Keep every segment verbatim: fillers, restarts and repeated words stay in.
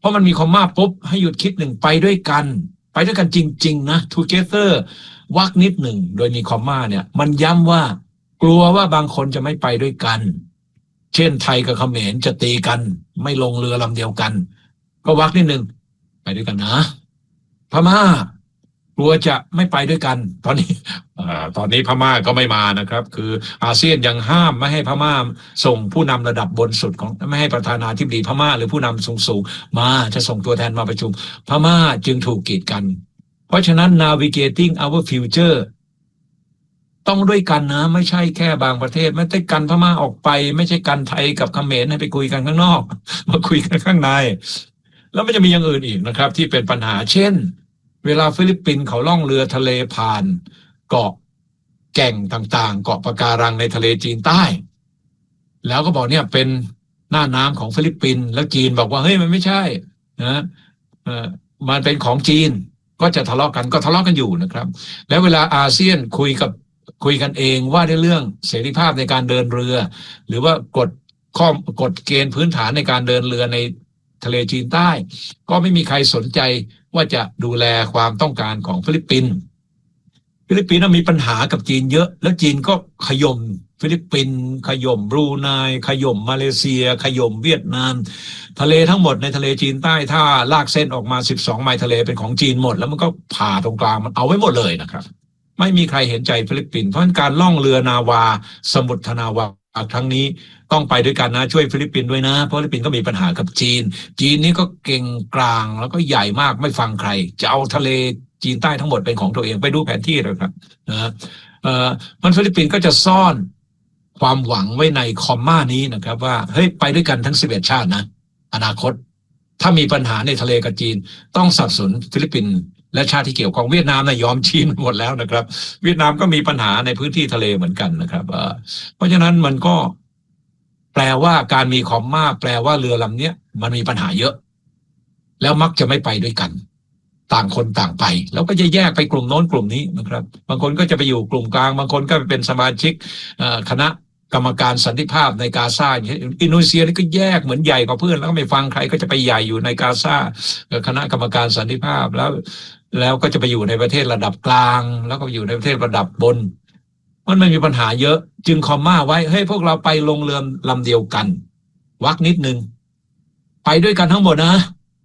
ราะมันมีคอมมาปุ๊บให้หยุดคิดหนึ่งไปด้วยกันไปด้วยกันจริงๆนะ together วรรคนิดหนึ่งโดยมีคอมมาเนี่ยมันย้ำว่ากลัวว่าบางคนจะไม่ไปด้วยกันเช่นไทยกับเขมรจะตีกันไม่ลงเรือลำเดียวกันก็วรรคนิดหนึ่งไปด้วยกันนะพม่ากลัวจะไม่ไปด้วยกันตอนนี้ตอนนี้พม่าก็ไม่มานะครับคืออาเซียนยังห้ามไม่ให้พม่าส่งผู้นำระดับบนสุดของไม่ให้ประธานาธิบดีพม่าหรือผู้นำสูงสูงมาจะส่งตัวแทนมาประชุมพม่าจึงถูกกีดกันเพราะฉะนั้น navigating our future ต้องด้วยกันนะไม่ใช่แค่บางประเทศไม่ใช่กันพม่าออกไปไม่ใช่กันไทยกับเขมรให้ไปคุยกันข้างนอกมาคุยกันข้างในแล้วมันจะมีอย่างอื่นอีกนะครับที่เป็นปัญหาเช่นเวลาฟิลิปปินส์เขาล่องเรือทะเลผ่านเกาะแก่งต่างๆเกาะปะการังในทะเลจีนใต้แล้วก็บอกเนี่ยเป็นหน้าน้ำของฟิลิปปินส์แล้วจีนบอกว่าเฮ้ยมันไม่ใช่นะเออมันเป็นของจีนก็จะทะเลาะกันก็ทะเลาะกันอยู่นะครับแล้วเวลาอาเซียนคุยกับคุยกันเองว่าในเรื่องเสรีภาพในการเดินเรือหรือว่ากฎข้อกฎเกณฑ์พื้นฐานในการเดินเรือในทะเลจีนใต้ก็ไม่มีใครสนใจว่าจะดูแลความต้องการของฟิลิปปินส์ฟิลิปปินส์มีปัญหากับจีนเยอะแล้วจีนก็ขย่มฟิลิปปินส์ขย่มบรูไนขย่มมาเลเซียขย่มเวียดนามทะเลทั้งหมดในทะเลจีนใต้ถ้าลากเส้นออกมาสิบสองไมล์ทะเลเป็นของจีนหมดแล้วมันก็ผ่าตรงกลางมันเอาไว้หมดเลยนะครับไม่มีใครเห็นใจฟิลิปปินส์เพราะฉะนั้นการล่องเรือนาวาสมุทรนาวาครั้งนี้ต้องไปด้วยกันนะช่วยฟิลิปปินส์ด้วยนะเพราะฟิลิปปินส์ก็มีปัญหากับจีนจีนนี่ก็เก่งกลางแล้วก็ใหญ่มากไม่ฟังใครจะเอาทะเลจีนใต้ทั้งหมดเป็นของตัวเองไปดูแผนที่เลยครับนะเอ่อมันฟิลิปปินส์ก็จะซ่อนความหวังไว้ในคอมมานี้นะครับว่าเฮ้ยไปด้วยกันทั้งสิบเอ็ดชาตินะอนาคตถ้ามีปัญหาในทะเลกับจีนต้องสนับสนุนฟิลิปปินส์และชาติที่เกี่ยวข้องเวียดนามนะยอมจีนหมดแล้วนะครับเวียดนามก็มีปัญหาในพื้นที่ทะเลเหมือนกันนะครับเพราะฉะนั้นมันก็แปลว่าการมีคอมมาแปลว่าเรือลำนี้มันมีปัญหาเยอะแล้วมักจะไม่ไปด้วยกันต่างคนต่างไปแล้วก็จะแยกไปกลุ่มโน้นกลุ่มนี้นะครับบางคนก็จะไปอยู่กลุ่มกลางบางคนก็ไปเป็นสมาชิกคณะกรรมการสันติภาพในกาซาอย่างอินโดนีเซียนี่ก็แยกเหมือนใหญ่กว่าเพื่อนแล้วก็ไม่ฟังใครก็จะไปใหญ่อยู่ในกาซาคณะกรรมการสันติภาพแล้วแล้วก็จะไปอยู่ในประเทศระดับกลางแล้วก็อยู่ในประเทศระดับบนมันไม่มีปัญหาเยอะจึงคอมมาไว้เฮ้ยพวกเราไปลงเรือลำเดียวกันวักนิดนึงไปด้วยกันทั้งหมดนะ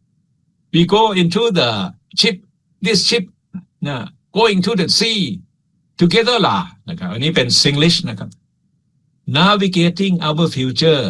we go into the ship this ship นะ going to the sea together ล่ะนะครับอันนี้เป็น Singlish นะครับ navigating our future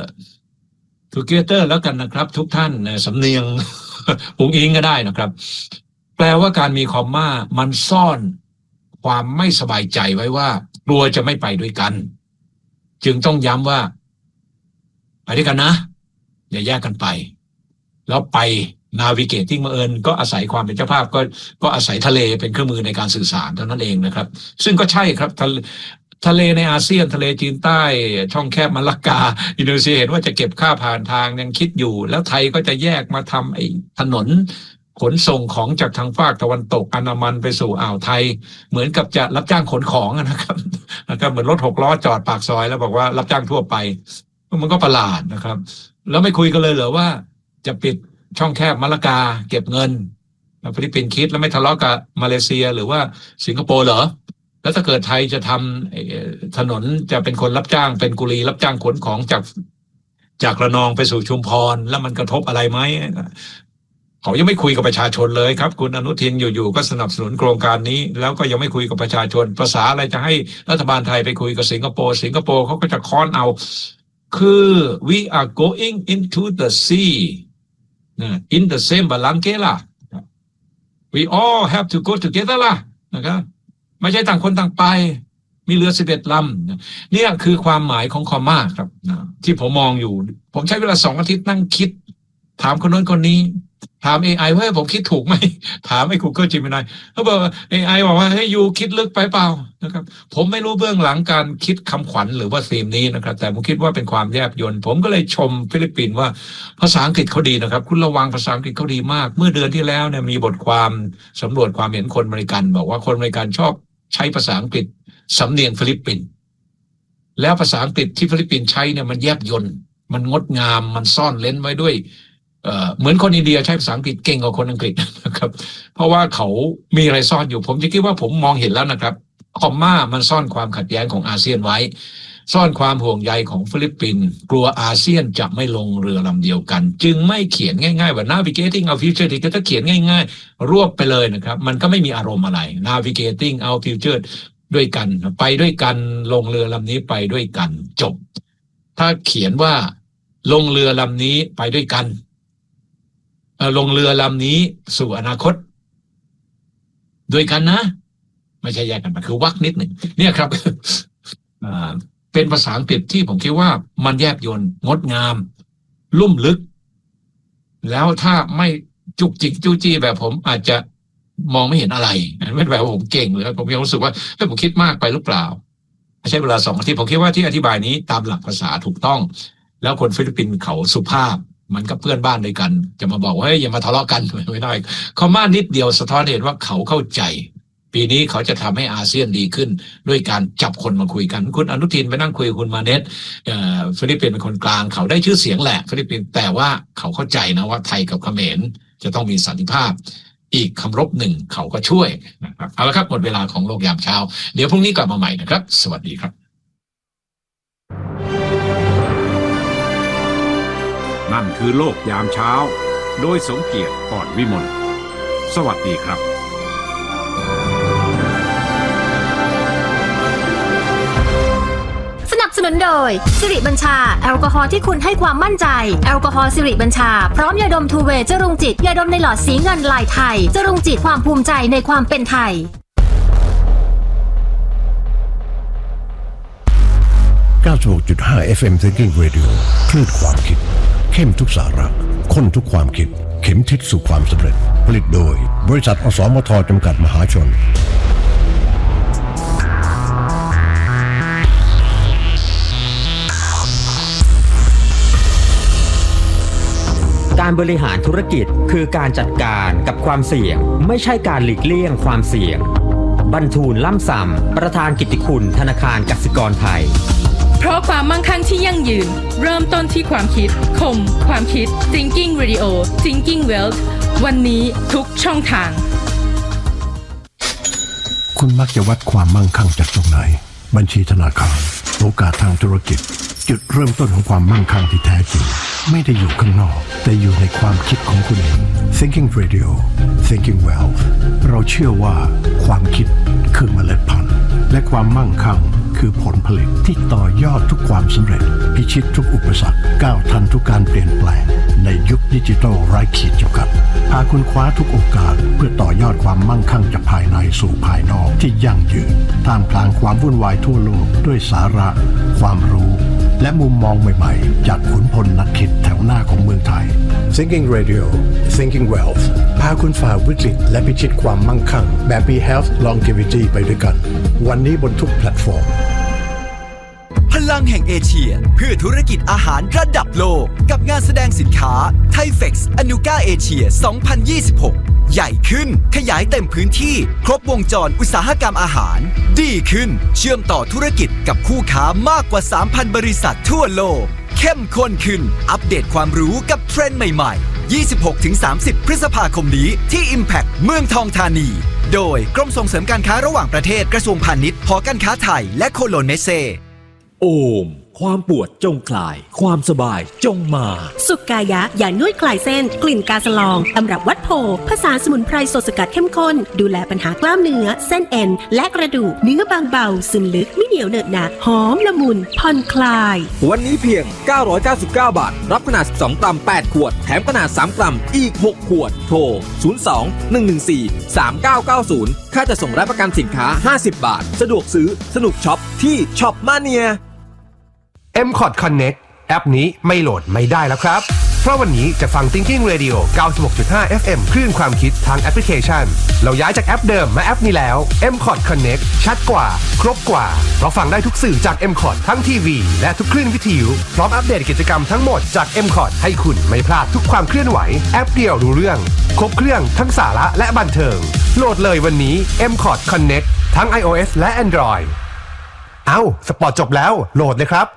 together แล้วกันนะครับทุกท่านสำเนียง ปุงอิงก็ได้นะครับแปลว่าการมีคอมมามันซ่อนความไม่สบายใจไว้ว่ากลัวจะไม่ไปด้วยกันจึงต้องย้ำว่าไปด้วยกันนะอย่าแยกกันไปแล้วไปนาวิเกตติ้งมาเอิญก็อาศัยความเป็นเจ้าภาพก็ก็อาศัยทะเลเป็นเครื่องมือในการสื่อสารเท่านั้นเองนะครับซึ่งก็ใช่ครับทะทะเลในอาเซียนทะเลจีนใต้ช่องแคบมัลลักกาอินโดนีเซียเห็นว่าจะเก็บค่าผ่านทางยังคิดอยู่แล้วไทยก็จะแยกมาทำไอ้ถนนขนส่งของจากทางภาคตะวันตกอันดามันไปสู่อ่าวไทยเหมือนกับจะรับจ้างขนของนะครับนะครับเหมือนรถหกล้อจอดปากซอยแล้วบอกว่ารับจ้างทั่วไปมันก็ประหลาดนะครับแล้วไม่คุยกันเลยเหรอว่าจะปิดช่องแคบมัลลักกาเก็บเงินฟิลิปปินส์คิดแล้วไม่ทะเลาะกับมาเลเซียหรือว่าสิงคโปร์เหรอแล้วถ้าเกิดไทยจะทำถนนจะเป็นคนรับจ้างเป็นกุลีรับจ้างขนของจากจากระนองไปสู่ชุมพรแล้วมันกระทบอะไรไหมเขายังไม่คุยกับประชาชนเลยครับคุณอนุทินอยู่ๆก็สนับสนุนโครงการนี้แล้วก็ยังไม่คุยกับประชาชนภาษาอะไรจะให้รัฐบาลไทยไปคุยกับสิงคโปร์สิงคโปร์เขาก็จะค้อนเอาคือ we are going into the sea in the same balance ล่ะ we all have to go together ล่ะนะครับไม่ใช่ต่างคนต่างไปมีเรือสิบเอ็ดลำเนี่ยคือความหมายของคอมมาครับที่ผมมองอยู่ผมใช้เวลาสองอาทิตย์นั่งคิดถามคนโน้นคนนี้ถาม เอ ไอ ว่าผมคิดถูกไหมถามไอ้ Google Gemini เขาบอก เอ ไอ บอกว่าให้ยูคิดลึกไปเปล่านะครับผมไม่รู้เบื้องหลังการคิดคำขวัญหรือว่าธีมนี้นะครับแต่ผมคิดว่าเป็นความแยบยลผมก็เลยชมฟิลิปปินส์ว่าภาษาอังกฤษเขาดีนะครับคุณระวังภาษาอังกฤษเขาดีมากเมื่อเดือนที่แล้วเนี่ยมีบทความสำรวจความเห็นคนอเมริกันบอกว่าคนอเมริกันชอบใช้ภาษาอังกฤษสำเนียงฟิลิปปินส์แล้วภาษาอังกฤษที่ฟิลิปปินส์ใช้เนี่ยมันแยบยลมันงดงามมันซ่อนเร้นไว้ด้วยเหมือนคนอินเดียใช้ภาษาอังกฤษเก่งกว่าคนอังกฤษนะครับเพราะว่าเขามีอะไรซ่อนอยู่ผมจะคิดว่าผมมองเห็นแล้วนะครับคอมม่ามันซ่อนความขัดแย้งของอาเซียนไว้ซ่อนความห่วงใยของฟิลิปปินส์กลัวอาเซียนจะไม่ลงเรือลำเดียวกันจึงไม่เขียนง่ายๆว่า navigating our future ที่จะเขียนง่ายๆรวบไปเลยนะครับมันก็ไม่มีอารมณ์อะไร navigating our future ด้วยกันไปด้วยกันลงเรือลำนี้ไปด้วยกันจบถ้าเขียนว่าลงเรือลำนี้ไปด้วยกันลงเรือลำนี้สู่อนาคตด้วยกันนะไม่ใช่แยกกันมันคือวรรคนิดหนึ่งเนี่ยครับ เป็นภาษาอังกฤษที่ผมคิดว่ามันแยบยลงดงามลุ่มลึกแล้วถ้าไม่จุกจิกจู้จี้แบบผมอาจจะมองไม่เห็นอะไรไม่แบบว่าผมเก่งหรือผมยังรู้สึกว่าเฮ้ยผมคิดมากไปหรือเปล่าใช้เวลาสองอาทิตย์ผมคิดว่าที่อธิบายนี้ตามหลักภาษาถูกต้องแล้วคนฟิลิปปินส์เขาสุภาพมันก็เพื่อนบ้านด้วยกันจะมาบอกว่าเฮ้ยอย่ามาทะเลาะกันไม่ได้คอมม่านิดเดียวสะท้อนเห็นว่าเขาเข้าใจปีนี้เขาจะทำให้อาเซียนดีขึ้นด้วยการจับคนมาคุยกันคุณอนุทินไปนั่งคุยกับคุณมาเนตฟิลิปปินส์เป็นคนกลางเขาได้ชื่อเสียงแหละฟิลิปปินส์แต่ว่าเขาเข้าใจนะว่าไทยกับเขมรจะต้องมีสันติภาพอีกคำรบหนึ่งเขาก็ช่วยนะครับเอาละครับหมดเวลาของโลกยามเช้าเดี๋ยวพรุ่งนี้กลับมาใหม่นะครับสวัสดีครับนั่นคือโลกยามเช้าโดยสมเกียรติอ่อนวิมลสวัสดีครับสนับสนุนโดยสิริบัญชาแอลกอฮอล์ที่คุณให้ความมั่นใจแอลกอฮอล์สิริบัญชาพร้อมยาดมทูเวย์จรุงจิตยาดมในหลอดสีเงินลายไทยจรุงจิตความภูมิใจในความเป็นไทยเก้าสิบหกจุดห้า เอฟ เอ็ม Thinking Radio คลื่นความคิดเข้มทุกสาระข้นทุกความคิดเข็มทิศสู่ความสำเร็จผลิตโดยบริษัทอสมทจำกัดมหาชนการบริหารธุรกิจคือการจัดการกับความเสี่ยงไม่ใช่การหลีกเลี่ยงความเสี่ยงบรรทูลล่ำส่ำประธานกิตติคุณธนาคารกสิกรไทยเพราะความมั่งคั่งที่ยั่งยืนเริ่มต้นที่ความคิดคมความคิด Thinking Radio Thinking Wealth วันนี้ทุกช่องทางคุณมักจะวัดความมั่งคั่งจากตรงไหนบัญชีธนาคารโอกาสทางธุรกิจจุดเริ่มต้นของความมั่งคั่งที่แท้จริงไม่ได้อยู่ข้างนอกแต่อยู่ในความคิดของคุณเอง Thinking Radio Thinking Wealth เราเชื่อว่าความคิดคือเมล็ดพันธุ์และความมั่งคั่งคือผลผลิตที่ต่อยอดทุกความสำเร็จพิชิตทุกอุปสรรคก้าวทันทุกการเปลี่ยนแปลงในยุคดิจิทัลไร้ขีดจำกัดพาคุณคว้าทุกโอกาสเพื่อต่อยอดความมั่งคั่งจากภายในสู่ภายนอกที่ยั่งยืนท่ามกลางความวุ่นวายทั่วโลกด้วยสาระความรู้และมุมมองใหม่ๆจากขุนพลนักคิดแถวหน้าของเมืองไทย Thinking Radio Thinking Wealth พาคุณฝ่าวิกฤตและพิชิตความมั่งคั่งแบบมี Health Longevity ไปด้วยกันวันนี้บนทุกแพลตฟอร์มพลังแห่งเอเชียเพื่อธุรกิจอาหารระดับโลกกับงานแสดงสินค้า Thaifex Anuga Asia สองพันยี่สิบหกใหญ่ขึ้นขยายเต็มพื้นที่ครบวงจรอุตสาหกรรมอาหารดีขึ้นเชื่อมต่อธุรกิจกับคู่ค้ามากกว่า สามพัน บริษัททั่วโลกเข้มข้นขึ้นอัปเดตความรู้กับเทรนด์ใหม่ๆ ยี่สิบหกถึงสามสิบ พฤษภาคมนี้ที่ Impact เมืองทองธานีโดยกรมส่งเสริมการค้าระหว่างประเทศกระทรวงพาณิชย์หอการค้าไทยและโคโลเนเซโอมความปวดจงคลายความสบายจงมาสุกายะยานวดคลายเส้นกลิ่นกาสลองตำรับวัดโพผสานสมุนไพรสดสกัดเข้มข้นดูแลปัญหากล้ามเนื้อเส้นเอ็นและกระดูกเนื้อบางเบาซึมลึกไม่เหนียวเหนอะหนะหอมละมุนผ่อนคลายวันนี้เพียงเก้าร้อยเก้าสิบเก้าบาทรับขนาดสิบสองกรัมแปดขวดแถมขนาดสามกรัมอีกหกขวดโทรศูนย์ สอง หนึ่ง หนึ่ง สี่ สาม เก้า เก้า ศูนย์ค่าจะส่งรับประกันสินค้าห้าสิบบาทสะดวกซื้อสนุกช็อปที่ช็อปมาเนียเอ็ม คอร์ด Connect แอปนี้ไม่โหลดไม่ได้แล้วครับเพราะวันนี้จะฟัง Thinking Radio เก้าสิบหกจุดห้า เอฟ เอ็ม คลื่นความคิดทางแอปพลิเคชันเราย้ายจากแอปเดิมมาแอปนี้แล้ว เอ็ม คอร์ด Connect ชัดกว่าครบกว่าเราฟังได้ทุกสื่อจาก เอ็ม คอร์ด ทั้งทีวีและทุกคลื่นวิทยุพร้อมอัปเดตกิจกรรมทั้งหมดจาก เอ็ม คอร์ด ให้คุณไม่พลาดทุกความเคลื่อนไหวแอปเดียวรู้เรื่องครบเครื่องทั้งสาระและบันเทิงโหลดเลยวันนี้ เอ็ม คอร์ด Connect ทั้ง iOS และ Android เอ้าสปอร์ตจบแล้วโหลดเลยครับ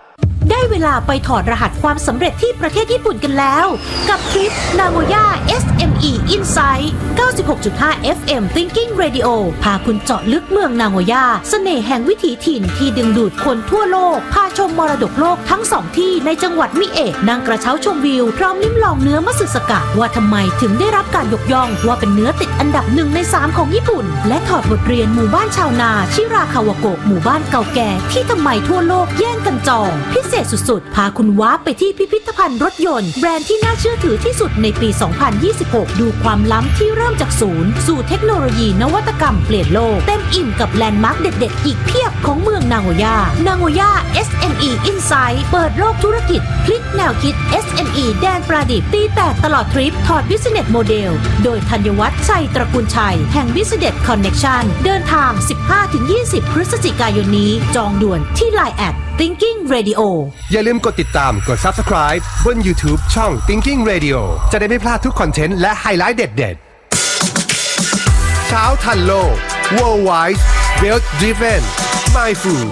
ได้เวลาไปถอดรหัสความสำเร็จที่ประเทศญี่ปุ่นกันแล้วกับทริป Nagoya เอส เอ็ม อี Insight เก้าสิบหกจุดห้า เอฟ เอ็ม Thinking Radio พาคุณเจาะลึกเมืองนาโกย่าเสน่ห์แห่งวิถีถิ่นที่ดึงดูดคนทั่วโลกพาชมมรดกโลกทั้งสองที่ในจังหวัดมิเอะนั่งกระเช้าชมวิวพร้อมลิ้มลองเนื้อมัตสึสกะว่าทำไมถึงได้รับการยกย่องว่าเป็นเนื้อติดอันดับหนึ่งในสามของญี่ปุ่นและถอดบทเรียนหมู่บ้านชาวนาชิราคาวาโกะหมู่บ้านเก่าแก่ที่ทำไมทั่วโลกแย่งกันจองพิเศษสุดๆพาคุณว้าไปที่พิพิธภัณฑ์รถยนต์แบรนด์ที่น่าเชื่อถือที่สุดในปี สองพันยี่สิบหก ดูความล้ำที่เริ่มจากศูนย์สู่เทคโนโลยีนวัตกรรมเปลี่ยนโลกเต็มอิ่มกับแลนด์มาร์คเด็ดๆอีกเพียบของเมืองนาโกย่านาโกย่า เอส เอ็ม อี Insight เปิดโลกธุรกิจพลิกแนวคิด เอส เอ็ม อี แดนประดิษฐ์ตีแตกตลอดทริปถอด Business Model โดยธัญวัฒน์ชัยตระกูลชัยแห่ง Business Connection เดินทาง สิบห้าถึงยี่สิบ พฤศจิกายนนี้จองด่วนที่ ไลน์ แอท Thinking Radio อย่าลืมกดติดตามกด Subscribe บน YouTube ช่อง Thinking Radio จะได้ไม่พลาดทุกคอนเทนต์และไฮไลท์เด็ดๆเช้าทันโลก Worldwide Wealth Driven Mindful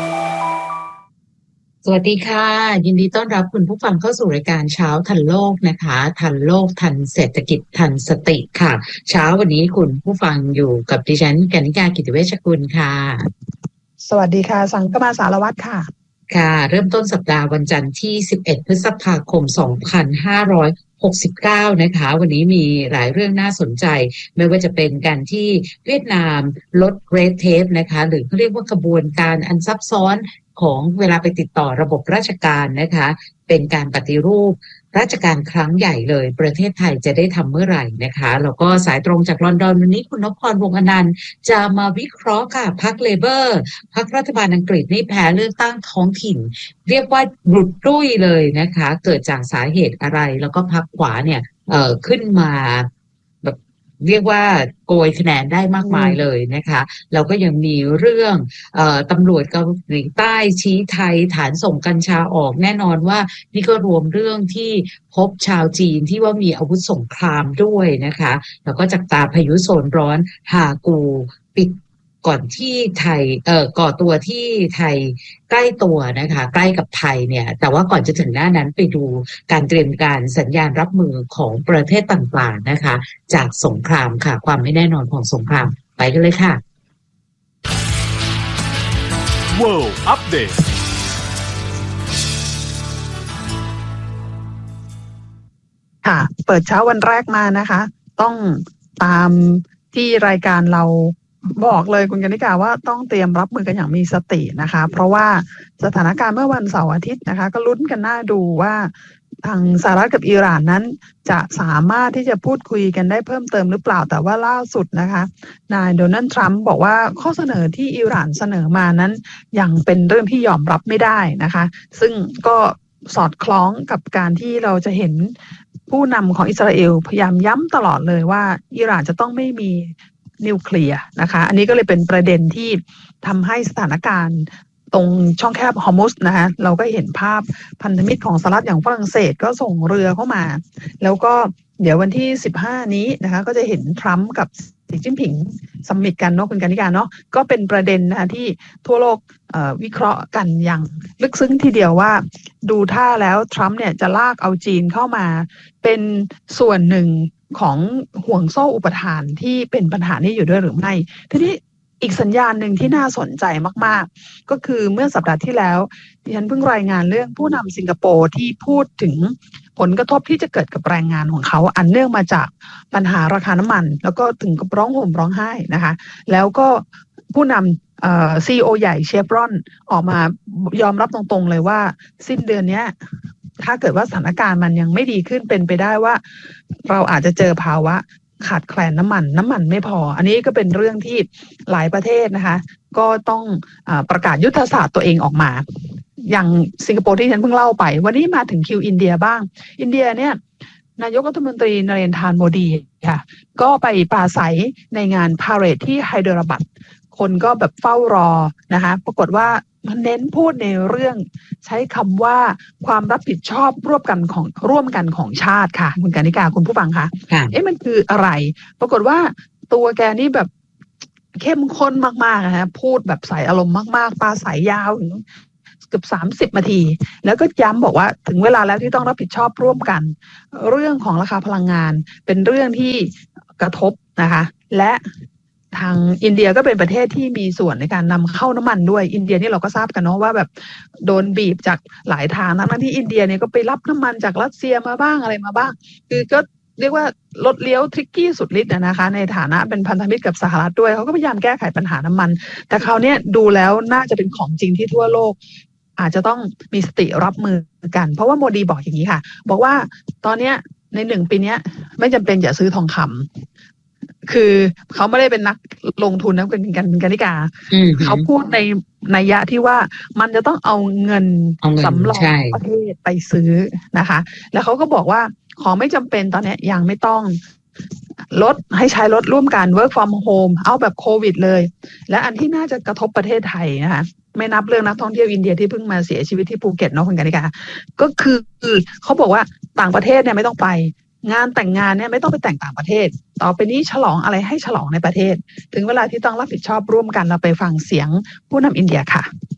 สวัสดีค่ะยินดีต้อนรับคุณผู้ฟังเข้าสู่รายการเช้าทันโลกนะคะทันโลกทันเศรษฐกิจทันสติค่ะเช้าวันนี้คุณผู้ฟังอยู่กับดิฉันกนิกากิติเวชกุลค่ะสวัสดีค่ะสังกมาสารวัตรค่ะค่ะเริ่มต้นสัปดาห์วันจันทร์ที่สิบเอ็ดพฤษภาคมสองพันห้าร้อยหกสิบเก้านะคะวันนี้มีหลายเรื่องน่าสนใจไม่ว่าจะเป็นการที่เวียดนามลดเรดเทปนะคะหรือเขาเรียกว่ากระบวนการอันซับซ้อนของเวลาไปติดต่อระบบราชการนะคะเป็นการปฏิรูปราชการครั้งใหญ่เลยประเทศไทยจะได้ทำเมื่อไหร่นะคะแล้วก็สายตรงจากลอนดอนวันนี้คุณนพพรวงศ์อนันต์จะมาวิเคราะห์ค่ะพรรคเลเบอร์พรรครัฐบาลอังกฤษนี่แพ้เลือกตั้งท้องถิ่นเรียกว่าหลุดรุ่ยเลยนะคะเกิดจากสาเหตุอะไรแล้วก็พรรคขวาเนี่ยเอ่อขึ้นมาแบบเรียกว่าโกยคะแนนได้มากมายเลยนะคะแล้วก็ยังมีเรื่องเอ่อตำรวจเกาหลีใต้ชี้ไทยฐานส่งกัญชาออกแน่นอนว่านี่ก็รวมเรื่องที่พบชาวจีนที่ว่ามีอาวุธสงครามด้วยนะคะแล้วก็จากตาพายุโซนร้อนฮากูปิดก่อนที่ไทยเอ่อก่อตัวที่ไทยใกล้ตัวนะคะใกล้กับไทยเนี่ยแต่ว่าก่อนจะถึงหน้านั้นไปดูการเตรียมการสัญญาณรับมือของประเทศต่างๆนะคะจากสงครามค่ะความไม่แน่นอนของสงครามไปกันเลยค่ะ World Update ค่ะเปิดเช้าวันแรกมานะคะต้องตามที่รายการเราบอกเลยคุณกนิกาว่าต้องเตรียมรับมือกันอย่างมีสตินะคะเพราะว่าสถานการณ์เมื่อวันเสาร์อาทิตย์นะคะก็ลุ้นกันน่าดูว่าทางสหรัฐกับอิหร่านนั้นจะสามารถที่จะพูดคุยกันได้เพิ่มเติมหรือเปล่าแต่ว่าล่าสุดนะคะนายโดนัลด์ทรัมป์บอกว่าข้อเสนอที่อิหร่านเสนอมานั้นยังเป็นเรื่องที่ยอมรับไม่ได้นะคะซึ่งก็สอดคล้องกับการที่เราจะเห็นผู้นำของอิสราเอลพยายามย้ำตลอดเลยว่าอิหร่านจะต้องไม่มีนิวเคลียร์นะคะอันนี้ก็เลยเป็นประเด็นที่ทำให้สถานการณ์ตรงช่องแคบฮอร์มุสนะคะเราก็เห็นภาพพันธมิตรของสหรัฐอย่างฝรั่งเศสก็ส่งเรือเข้ามาแล้วก็เดี๋ยววันที่สิบห้านี้นะคะก็จะเห็นทรัมป์กับสีจิ้นผิงซัมมิตกันเนาะคุณกนิกาเนาะก็เป็นประเด็นนะคะที่ทั่วโลกเอ่อวิเคราะห์กันอย่างลึกซึ้งทีเดียวว่าดูท่าแล้วทรัมป์เนี่ยจะลากเอาจีนเข้ามาเป็นส่วนหนึ่งของห่วงโซ่อุปทานที่เป็นปัญหานี้อยู่ด้วยหรือไม่ทีนี้อีกสัญญาณหนึ่งที่น่าสนใจมากๆก็คือเมื่อสัปดาห์ที่แล้วดิฉันเพิ่งรายงานเรื่องผู้นำสิงคโปร์ที่พูดถึงผลกระทบที่จะเกิดกับแรงงานของเขาอันเนื่องมาจากปัญหาราคาน้ำมันแล้วก็ถึงกับร้องห่มร้องไห้นะคะแล้วก็ผู้นำเอ่อ ซี อี โอ ใหญ่เชฟรอนออกมายอมรับตรงๆเลยว่าสิ้นเดือนนี้ถ้าเกิดว่าสถานการณ์มันยังไม่ดีขึ้นเป็นไปได้ว่าเราอาจจะเจอภาวะขาดแคลนน้ำมันน้ำมันไม่พออันนี้ก็เป็นเรื่องที่หลายประเทศนะคะก็ต้องอ่าประกาศยุทธศาสตร์ตัวเองออกมาอย่างสิงคโปร์ที่ฉันเพิ่งเล่าไปวันนี้มาถึงคิวอินเดียบ้างอินเดียเนี่ยนายกรัฐมนตรีนเรนทรานโมดีค่ะก็ไปปราศัยในงานพาเหรดที่ไฮเดราบัดคนก็แบบเฝ้ารอนะคะปรากฏว่ามันเน้นพูดในเรื่องใช้คำว่าความรับผิดชอบร่วมกันของร่วมกันของชาติค่ะคุณกนิกาคุณผู้ฟังคะเอ๊ะมันคืออะไรปรากฏว่าตัวแกนี่แบบเข้มข้นมากๆนะฮะพูดแบบใส่อารมณ์มากๆปราศัยยาวถึงกือบสามสิบนาทีแล้วก็ย้ำบอกว่าถึงเวลาแล้วที่ต้องรับผิดชอบร่วมกันเรื่องของราคาพลังงานเป็นเรื่องที่กระทบนะคะและทางอินเดียก็เป็นประเทศที่มีส่วนในการนำเข้าน้ำมันด้วยอินเดียนี่เราก็ทราบกันเนาะว่าแบบโดนบีบจากหลายทางทั้งที่อินเดียเนี่ยก็ไปรับน้ำมันจากรัสเซียมาบ้างอะไรมาบ้างคือก็เรียกว่ารถเลี้ยวทริกกี้สุดฤทธิ์นะคะในฐานะเป็นพันธมิตรกับสหรัฐด้วยเขาก็พยายามแก้ไขปัญหาน้ำมันแต่คราวนี้ดูแล้วน่าจะเป็นของจริงที่ทั่วโลกอาจจะต้องมีสติรับมือกันเพราะว่าโมดีบอกอย่างนี้ค่ะบอกว่าตอนนี้ในหนึ่งปีนี้ไม่จำเป็นอย่าซื้อทองคำคือเขาไม่ได้เป็นนักลงทุนนะเป็นกันเป็นกนิกาเขาพูดในนัยยะที่ว่ามันจะต้องเอาเงินสำรองประเทศไปซื้อนะคะแล้วเขาก็บอกว่าของไม่จำเป็นตอนนี้ยังไม่ต้องลดให้ใช้ลดร่วมกัน work from home เอาแบบโควิดเลยและอันที่น่าจะกระทบประเทศไทยนะคะไม่นับเรื่องนักท่องเที่ยวอินเดียที่เพิ่งมาเสียชีวิตที่ภูเก็ตเนาะคุณกนิกาก็คือเขาบอกว่าต่างประเทศเนี่ยไม่ต้องไปงานแต่งงานเนี่ยไม่ต้องไปแต่งต่างประเทศต่อไปนี้ฉลองอะไรให้ฉลองในประเทศถึงเวลาที่ต้องรับผิดชอบร่วมกันเราไปฟังเสียงผู้นำอินเดียค่ะ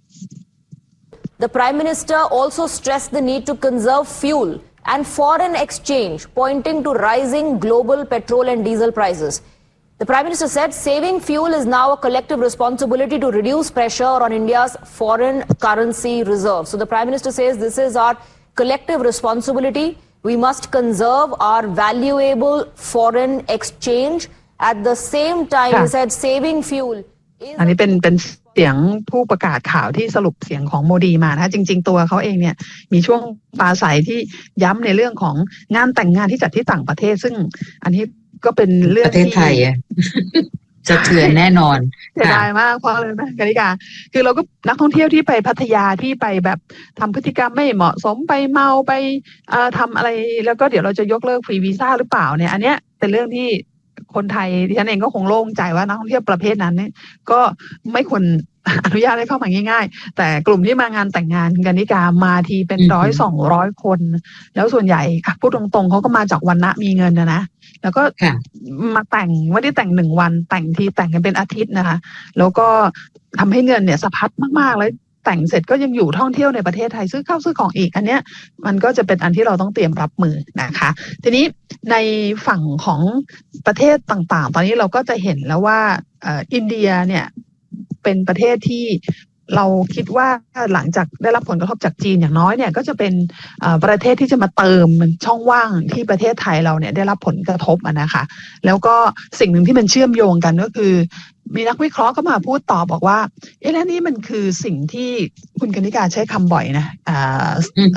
The Prime Minister also stressed the need to conserve fuel and foreign exchange, pointing to rising global petrol and diesel prices. The Prime Minister said saving fuel is now a collective responsibility to reduce pressure on India's foreign currency reserves. So the Prime Minister says this is our collective responsibility. We must conserve our valuable foreign exchange. At the same time, he said saving fuel is... อันนี้เป็นเป็นเสียงผู้ประกาศข่าวที่สรุปเสียงของโมดีมานะจริงๆตัวเขาเองเนี่ยมีช่วงปราศัยที่ย้ำในเรื่องของงานแต่งงานที่จัดที่ต่างประเทศซึ่งอันนี้ก็เป็นเรื่องที่ประเทศไทยจะเถื่อนแน่นอนเสียดายมากเพราะอะไรนะกนิกาคือเราก็นักท่องเที่ยวที่ไปพัทยาที่ไปแบบทำพฤติกรรมไม่เหมาะสมไปเมาไปเอ่อทำอะไรแล้วก็เดี๋ยวเราจะยกเลิกฟรีวีซ่าหรือเปล่าเนี่ยอันเนี้ยเป็นเรื่องที่คนไทยที่ฉันเองก็คงโล่งใจว่านักท่องเที่ยวประเภทนั้นเนี่ยก็ไม่ควรอนุญาตให้เข้ามาง่ายๆแต่กลุ่มที่มางานแต่งงานกนิกามาทีเป็นร้อยสองร้อยคนแล้วส่วนใหญ่พูดตรงๆเขาก็มาจากวันณะมีเงินนะนะแล้วก็มาแต่งไม่ได้แต่งหนึ่งวันแต่งทีแต่งกันเป็นอาทิตย์นะคะแล้วก็ทำให้เงินเนี่ยสะพัดมากๆแล้วแต่งเสร็จก็ยังอยู่ท่องเที่ยวในประเทศไทยซื้อข้าวซื้อของอีกอันเนี้ยมันก็จะเป็นอันที่เราต้องเตรียมรับมือนะคะทีนี้ในฝั่งของประเทศต่างๆตอนนี้เราก็จะเห็นแล้วว่าอินเดียเนี่ยเป็นประเทศที่เราคิดว่าหลังจากได้รับผลกระทบจากจีนอย่างน้อยเนี่ยก็จะเป็นประเทศที่จะมาเติมช่องว่างที่ประเทศไทยเราเนี่ยได้รับผลกระทบนะคะแล้วก็สิ่งหนึ่งที่มันเชื่อมโยงกันก็คือมีนักวิเคราะห์ก็มาพูดต่อบอกว่าเอ๊ะแล้วนี่มันคือสิ่งที่คุณกนิกาใช้คำบ่อยนะอ่า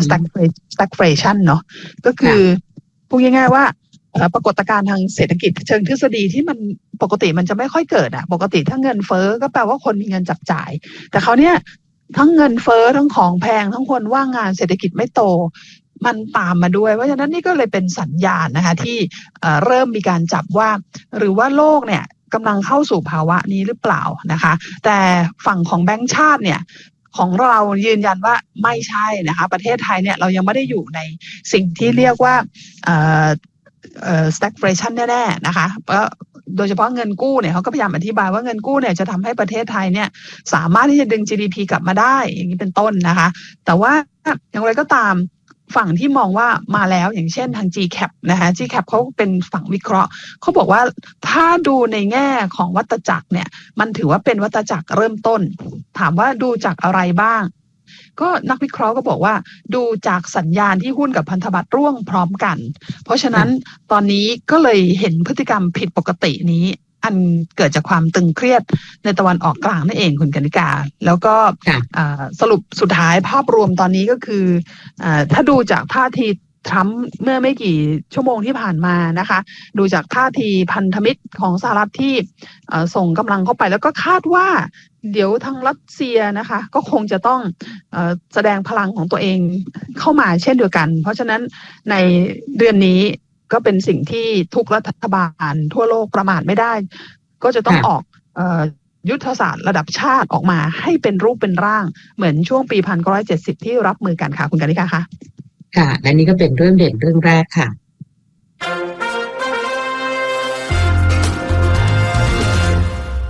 stagflation เนาะก็คือพูดง่ายๆว่าปรากฏการณ์ทางเศรษฐกิจเชิงทฤษฎีที่มันปกติมันจะไม่ค่อยเกิดอ่ะปกติถ้าเงินเฟ้อก็แปลว่าคนมีเงินจับจ่ายแต่เขาเนี่ยทั้งเงินเฟ้อทั้งของแพงทั้งคนว่างงานเศรษฐกิจไม่โตมันตามมาด้วยเพราะฉะนั้นนี่ก็เลยเป็นสัญญาณนะคะที่เริ่มมีการจับว่าหรือว่าโลกเนี่ยกำลังเข้าสู่ภาวะนี้หรือเปล่านะคะแต่ฝั่งของแบงก์ชาติเนี่ยของเรายืนยันว่าไม่ใช่นะคะประเทศไทยเนี่ยเรายังไม่ได้อยู่ในสิ่งที่เรียกว่าเอ่อเอ่อ stagflation แน่ๆนะคะโดยเฉพาะเงินกู้เนี่ยเขาก็พยายามอธิบายว่าเงินกู้เนี่ยจะทำให้ประเทศไทยเนี่ยสามารถที่จะดึง จี ดี พี กลับมาได้อย่างนี้เป็นต้นนะคะแต่ว่าอย่างไรก็ตามฝั่งที่มองว่ามาแล้วอย่างเช่นทาง จี แคป นะคะ จี แคป เขาเป็นฝั่งวิเคราะห์เขาบอกว่าถ้าดูในแง่ของวัฏจักรเนี่ยมันถือว่าเป็นวัฏจักรเริ่มต้นถามว่าดูจากอะไรบ้างก็นักวิเคราะห์ก็บอกว่าดูจากสัญญาณที่หุ้นกับพันธบัตรร่วงพร้อมกันเพราะฉะนั้นตอนนี้ก็เลยเห็นพฤติกรรมผิดปกตินี้อันเกิดจากความตึงเครียดในตะวันออกกลางนั่นเองคุณกนิกาแล้วก็สรุปสุดท้ายภาพรวมตอนนี้ก็คือถ้าดูจากท่าทีทรัมป์เมื่อไม่กี่ชั่วโมงที่ผ่านมานะคะดูจากท่าทีพันธมิตรของสหรัฐที่ส่งกำลังเข้าไปแล้วก็คาดว่าเดี๋ยวทางรัสเซียนะคะก็คงจะต้องแสดงพลังของตัวเองเข้ามาเช่นเดียวกันเพราะฉะนั้นในเดือนนี้ก็เป็นสิ่งที่ทุกรัฐบาลทั่วโลกประมาทไม่ได้ก็จะต้องออกยุทธศาสตร์ระดับชาติออกมาให้เป็นรูปเป็นร่างเหมือนช่วงปีหนึ่งพันเก้าร้อยเจ็ดสิบที่รับมือกันค่ะคุณกนิกาค่ะค่ะและนี่ก็เป็นเรื่องเด่นเรื่องแรกค่ะ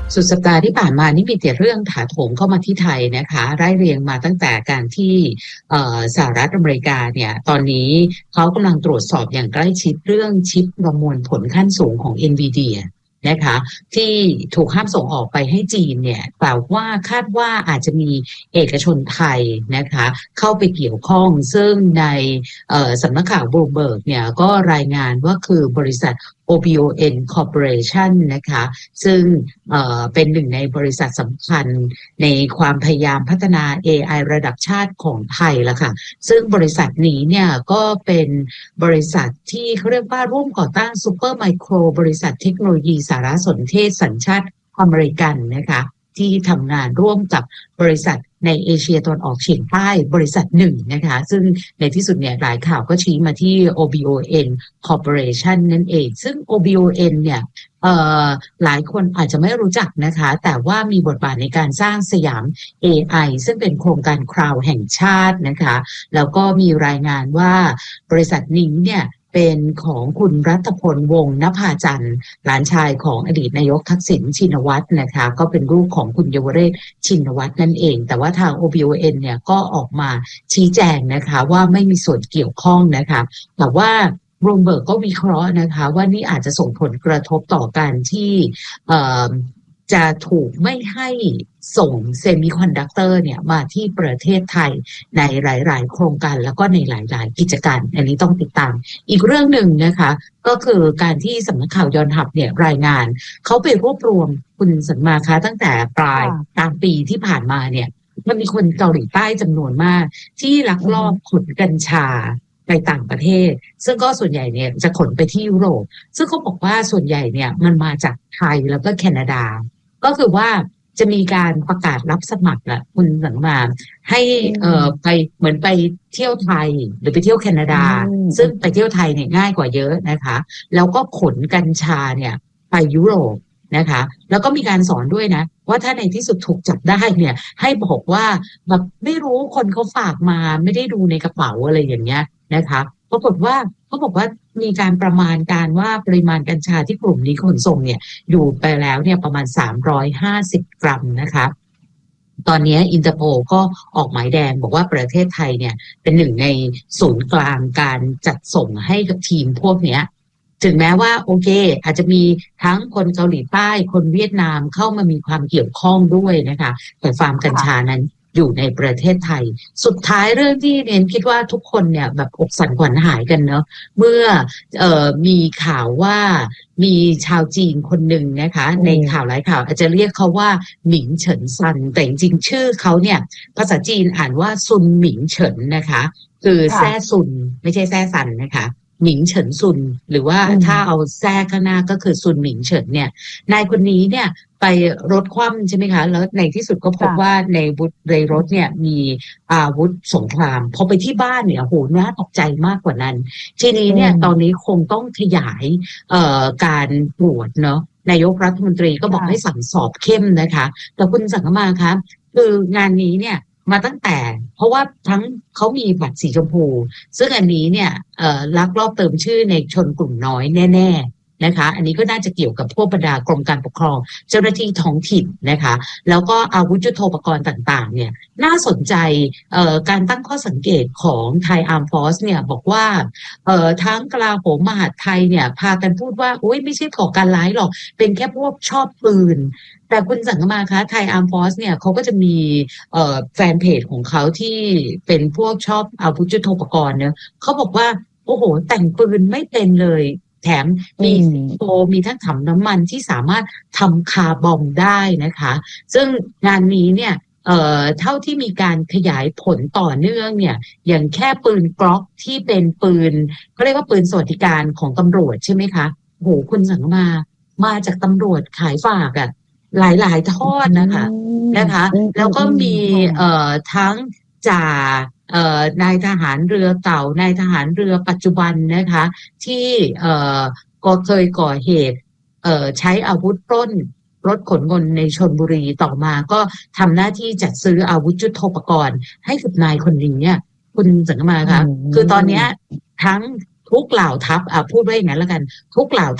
สุดสัปดาห์ที่ผ่านมานี่มีแต่เรื่องถาโถมเข้ามาที่ไทยนะคะไล่เรียงมาตั้งแต่การที่สหรัฐอเมริกาเนี่ยตอนนี้เขากำลังตรวจสอบอย่างใกล้ชิดเรื่องชิปประมวลผลขั้นสูงของ NVIDIA นะคะที่ถูกห้ามส่งออกไปให้จีนเนี่ยกล่าวว่าคาดว่าอาจจะมีเอกชนไทยนะคะเข้าไปเกี่ยวข้องซึ่งในสำนักข่าวบลูมเบิร์กเนี่ยก็รายงานว่าคือบริษัท โอ บี โอ เอ็น Corporation นะคะซึ่งเอ่อเป็นหนึ่งในบริษัทสำคัญในความพยายามพัฒนา เอ ไอ ระดับชาติของไทยละค่ะซึ่งบริษัทนี้เนี่ยก็เป็นบริษัทที่เขาเรียกว่าร่วมก่อตั้งซูเปอร์ไมโครบริษัทเทคโนโลยีสารสนเทศสัญชาติอเมริกันนะคะที่ทำงานร่วมกับบริษัทในเอเชียตะวันออกเฉียงใต้บริษัทหนึ่งนะคะซึ่งในที่สุดเนี่ยหลายข่าวก็ชี้มาที่ โอ บี โอ เอ็น Corporation นั่นเองซึ่ง โอ บี โอ เอ็น เนี่ยเอ่อหลายคนอาจจะไม่รู้จักนะคะแต่ว่ามีบทบาทในการสร้างสยาม เอ ไอ ซึ่งเป็นโครงการคราวแห่งชาตินะคะแล้วก็มีรายงานว่าบริษัทนี้เนี่ยเป็นของคุณรัฐพลวงศ์นภาจันทร์หลานชายของอดีตนายกทักษิณชินวัตรนะคะก็เป็นลูกของคุณเยาวเรศชินวัตรนั่นเองแต่ว่าทาง โอ บี โอ เอ็น เนี่ยก็ออกมาชี้แจงนะคะว่าไม่มีส่วนเกี่ยวข้องนะคะแต่ว่าบลูมเบิร์กก็วิเคราะห์นะคะว่านี่อาจจะส่งผลกระทบต่อการที่เอ่อจะถูกไม่ให้ส่งเซมิคอนดักเตอร์เนี่ยมาที่ประเทศไทยในหลายๆโครงการแล้วก็ในหลายๆกิจการอันนี้ต้องติดตามอีกเรื่องหนึ่งนะคะก็คือการที่สำนักข่าวยอนฮับเนี่ยรายงานเขาไปรวบรวมคุณสันมาคะตั้งแต่ปลายกลางปีที่ผ่านมาเนี่ยมันมีคนเกาหลีใต้จำนวนมากที่ลักลอบขนกัญชาไปต่างประเทศซึ่งก็ส่วนใหญ่เนี่ยจะขนไปที่ยุโรปซึ่งเขาบอกว่าส่วนใหญ่เนี่ยมันมาจากไทยแล้วก็แคนาดาก็คือว่าจะมีการประกาศรับสมัครละคุณสังมาให้เอ่อไปเหมือนไปเที่ยวไทยหรือไปเที่ยวแคนาดาซึ่งไปเที่ยวไทยเนี่ยง่ายกว่าเยอะนะคะแล้วก็ขนกัญชาเนี่ยไปยุโรปนะคะแล้วก็มีการสอนด้วยนะว่าถ้าในที่สุดถูกจับได้เนี่ยให้บอกว่าแบบไม่รู้คนเขาฝากมาไม่ได้ดูในกระเป๋าอะไรอย่างเงี้ยนะคะปรากฏว่าเขาบอกว่ามีการประมาณการว่าปริมาณกัญชาที่กลุ่มนี้ขนส่งเนี่ยอยู่ไปแล้วเนี่ยประมาณสามร้อยห้าสิบกรัมนะคะตอนนี้อินเตอร์โพลก็ออกหมายแดงบอกว่าประเทศไทยเนี่ยเป็นหนึ่งในศูนย์กลางการจัดส่งให้กับทีมพวกเนี้ยถึงแม้ว่าโอเคอาจจะมีทั้งคนเกาหลีใต้คนเวียดนามเข้ามามีความเกี่ยวข้องด้วยนะคะแต่ฟาร์มกัญชานั้นอยู่ในประเทศไทยสุดท้ายเรื่องที่เรียนคิดว่าทุกคนเนี่ยแบบอกสั่นขวัญหายกันเนาะเมื่อเอ่อมีข่าวว่ามีชาวจีนคนหนึ่งนะคะในข่าวหลายข่าวอาจจะเรียกเขาว่าหมิงเฉินซันแต่จริงๆชื่อเขาเนี่ยภาษาจีนอ่านว่าซุนหมิงเฉินนะคะคือแซ่ซุนไม่ใช่แซ่ซันนะคะหมิงเฉินซุนหรือว่าถ้าเอาแซ่ข้างหน้าก็คือซุนหมิงเฉินเนี่ยนายคนนี้เนี่ยไปรถคว่ำใช่ไหมคะแล้วในที่สุดก็พบว่าในบุตรในรถเนี่ยมีอาวุธสงครามพอไปที่บ้านเนี่ยโหน่าตกใจมากกว่านั้นทีนี้เนี่ยตอนนี้คงต้องขยายเอ่อการตรวจเนาะนายกรัฐมนตรีก็บอกให้สั่งสอบเข้มนะคะแต่คุณสังคมาคะคืองานนี้เนี่ยมาตั้งแต่เพราะว่าทั้งเขามีบัตรสีชมพูซึ่งอันนี้เนี่ยเอ่อลักลอบเติมชื่อในชนกลุ่มน้อยแน่ๆนะคะอันนี้ก็น่าจะเกี่ยวกับพวกบรรดากรมการปกครองเจ้าหน้าที่ท้องถิ่นนะคะแล้วก็อาวุธยุทโธปกรณ์ต่างๆเนี่ยน่าสนใจเอ่อการตั้งข้อสังเกตของไทยอาร์มฟอร์สเนี่ยบอกว่าเอ่อทั้งกลาโหมมหาดไทยเนี่ยพากันพูดว่าโอ๊ยไม่ใช่ก่อการร้ายหรอกเป็นแค่พวกชอบปืนแต่คุณสังคมาคะไทยอาร์มฟอร์สเนี่ยเขาก็จะมีเอ่อแฟนเพจของเขาที่เป็นพวกชอบอาวุธยุทโธปกรณ์เนี่ยเขาบอกว่าโอ้โหแต่งปืนไม่เป็นเลยแถมมีโตมีทั้งถังน้ำมันที่สามารถทำคาร์บอมได้นะคะซึ่งงานนี้เนี่ยเอ่อเท่าที่มีการขยายผลต่อเนื่องเนี่ยอย่างแค่ปืนกล็อกที่เป็นปืนเขาเรียกว่าปืนสวัสดิการของตำรวจใช่ไหมคะโหคุณสังมามาจากตำรวจขายฝากอะหลายๆทอดนะคะนะคะแล้วก็มีเอ่อทั้งจ่าเอ่อนายทหารเรือเก่านายทหารเรือปัจจุบันนะคะที่เอ่อก็เคยก่อเหตุเอ่อใช้อาวุธปล้นรถขนเงินในชลบุรีต่อมาก็ทำหน้าที่จัดซื้ออาวุธยุทโธปกรณ์ให้กับนายคนนี้เนี่ยคุณสังคมาคะคือตอนนี้ทั้งทุกเหล่าทัพอ่ะพูดไว้อย่างนั้นแล้วกันทุกเหล่าทัพ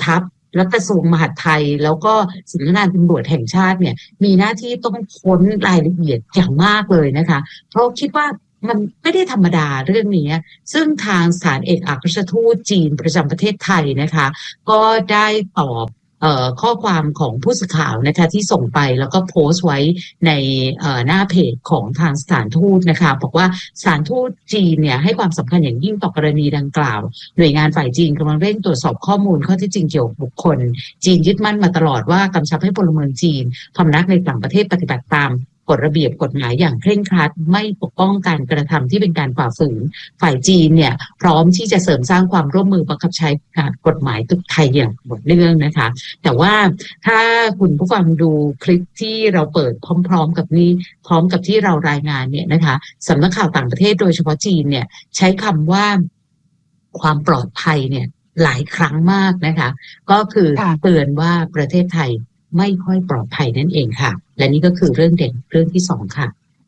และกระทรวงมหาดไทยแล้วก็สำนักงานตำรวจแห่งชาติเนี่ยมีหน้าที่ต้องค้นรายละเอียดอย่างมากเลยนะคะเพราะคิดว่ามันไม่ได้ธรรมดาเรื่องนี้ซึ่งทางสถานเอกอัครราชทูตจีนประจำประเทศไทยนะคะก็ได้ตอบเอ่อข้อความของผู้สื่อข่าวนะคะที่ส่งไปแล้วก็โพสต์ไว้ในเอ่อหน้าเพจของทางสถานทูตนะคะบอกว่าสถานทูตจีนเนี่ยให้ความสำคัญอย่างยิ่งต่อกรณีดังกล่าวหน่วยงานฝ่ายจีนกำลังเร่งตรวจสอบข้อมูลข้อเท็จจริงเกี่ยวกับบุคคลจีนยึดมั่นมาตลอดว่ากำชับให้พลเมืองจีนพำนักในต่างประเทศปฏิบัติตามกฎระเบียบกฎหมายอย่างเคร่งครัดไม่ปกป้องการกระทำที่เป็นการฝ่าฝืนฝ่ายจีนเนี่ยพร้อมที่จะเสริมสร้างความร่วมมือบังคับใช้กฎหมายทุกไทยอย่างหมดเรื่องนะคะแต่ว่าถ้าคุณผู้ฟังดูคลิปที่เราเปิดพร้อมๆกับนี้พร้อมกับที่เรารายงานเนี่ยนะคะสำนักข่าวต่างประเทศโดยเฉพาะจีนเนี่ยใช้คำว่าความปลอดภัยเนี่ยหลายครั้งมากนะคะก็คือเตือนว่าประเทศไทยไม่ค่อยปลอดภัยนั่นเองค่ะและนี่ก็คือเรื่องเด่นเรื่องที่สองค่ะ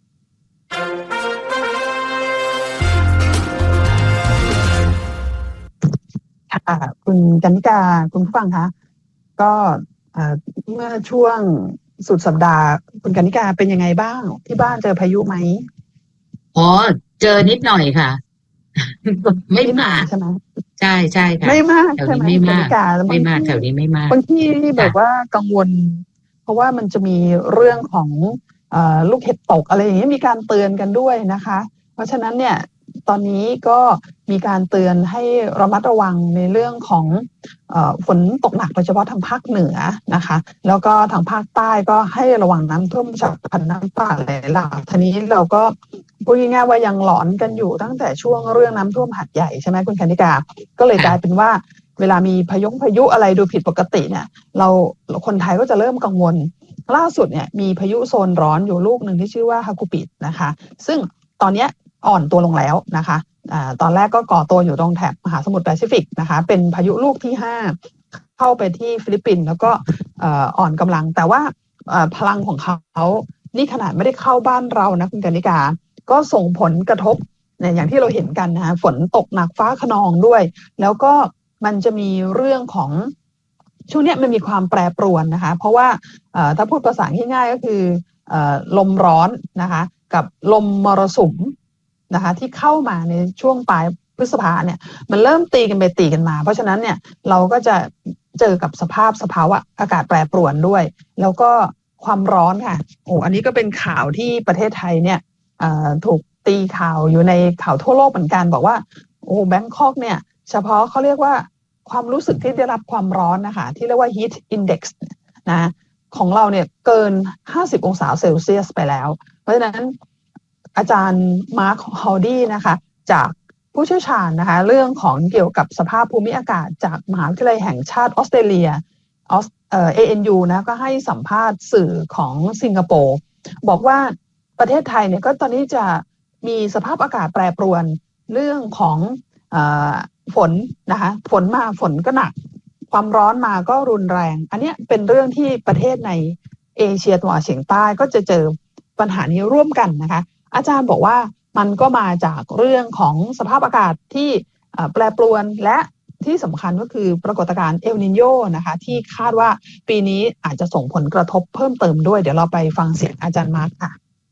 ค่ะคุณกันนิกาคุณผู้ฟังคะก็เมื่อช่วงสุดสัปดาห์คุณกันนิกาเป็นยังไงบ้างที่บ้านเจอพายุไหมอ๋อเจอนิดหน่อยค่ะไม่มากใช่ไหมใช่ใช่ค่ะไม่มากแถวนี้ไม่มากไม่มากแถวนี้ไม่มากบางที่แบบว่ากังวลเพราะว่ามันจะมีเรื่องของเอ่อลูกเห็บตกอะไรอย่างนี้มีการเตือนกันด้วยนะคะเพราะฉะนั้นเนี่ยตอนนี้ก็มีการเตือนให้ระมัดระวังในเรื่องของเอ่อฝนตกหนักโดยเฉพาะทางภาคเหนือนะคะแล้วก็ทางภาคใต้ก็ให้ระวังน้ำท่วมฉับพลันน้ำป่าไหลหลากทีนี้เราก็พูดง่ายๆว่ายังหลอนกันอยู่ตั้งแต่ช่วงเรื่องน้ำท่วมหัดใหญ่ใช่ไหมคุณคณิกาก็เลยกลายเป็นว่าเวลามีพายุพายุอะไรดูผิดปกติเนี่ยเราคนไทยก็จะเริ่มกังวลล่าสุดเนี่ยมีพายุโซนร้อนอยู่ลูกหนึ่งที่ชื่อว่าฮากุปินะคะซึ่งตอนนี้อ่อนตัวลงแล้วนะคะอ่าตอนแรกก็ก่อตัวอยู่ตรงแถบมหาสมุทรแปซิฟิกนะคะเป็นพายุลูกที่ห้าเข้าไปที่ฟิลิปปินส์แล้วก็อ่อนกำลังแต่ว่าพลังของเขานี่ขนาดไม่ได้เข้าบ้านเรานะคุณกนิกาก็ส่งผลกระทบเนี่ยอย่างที่เราเห็นกันนะฝนตกหนักฟ้าคะนองด้วยแล้วก็มันจะมีเรื่องของช่วงนี้มันมีความแปรปรวนนะคะเพราะว่าถ้าพูดภาษาง่ายๆก็คือลมร้อนนะคะกับลมมรสุมนะคะที่เข้ามาในช่วงปลายพฤษภาเนี่ยมันเริ่มตีกันไปตีกันมาเพราะฉะนั้นเนี่ยเราก็จะเจอกับสภาพสภาวะอากาศแปรปรวนด้วยแล้วก็ความร้อนค่ะโอ้อันนี้ก็เป็นข่าวที่ประเทศไทยเนี่ยถูกตีข่าวอยู่ในข่าวทั่วโลกเหมือนกันบอกว่าโอ้แบงคอกเนี่ยเฉพาะเขาเรียกว่าความรู้สึกที่ได้รับความร้อนนะคะที่เรียกว่า heat index นะของเราเนี่ยเกินห้าสิบองศาเซลเซียสไปแล้วเพราะฉะนั้นอาจารย์มาร์คฮอลดี้นะคะจากผู้เชี่ยวชาญนะคะเรื่องของเกี่ยวกับสภาพภูมิอากาศจากมหาวิทยาลัยแห่งชาติออสเตรเลียออสเอ่อ เอ เอ็น ยู นะก็ให้สัมภาษณ์สื่อของสิงคโปร์บอกว่าประเทศไทยเนี่ยก็ตอนนี้จะมีสภาพอากาศแปรปรวนเรื่องของเอ่อฝนนะคะฝนมาฝนก็หนักความร้อนมาก็รุนแรงอันนี้เป็นเรื่องที่ประเทศในเอเชียตะวันออกเฉียงใต้ก็จะเจอปัญหานี้ร่วมกันนะคะอาจารย์บอกว่ามันก็มาจากเรื่องของสภาพอากาศที่แปรปรวนและที่สำคัญก็คือปรากฏการณ์เอลนิโญนะคะที่คาดว่าปีนี้อาจจะส่งผลกระทบเพิ่มเติมด้วยเดี๋ยวเราไปฟังเสียงอาจารย์มาร์คค่ะ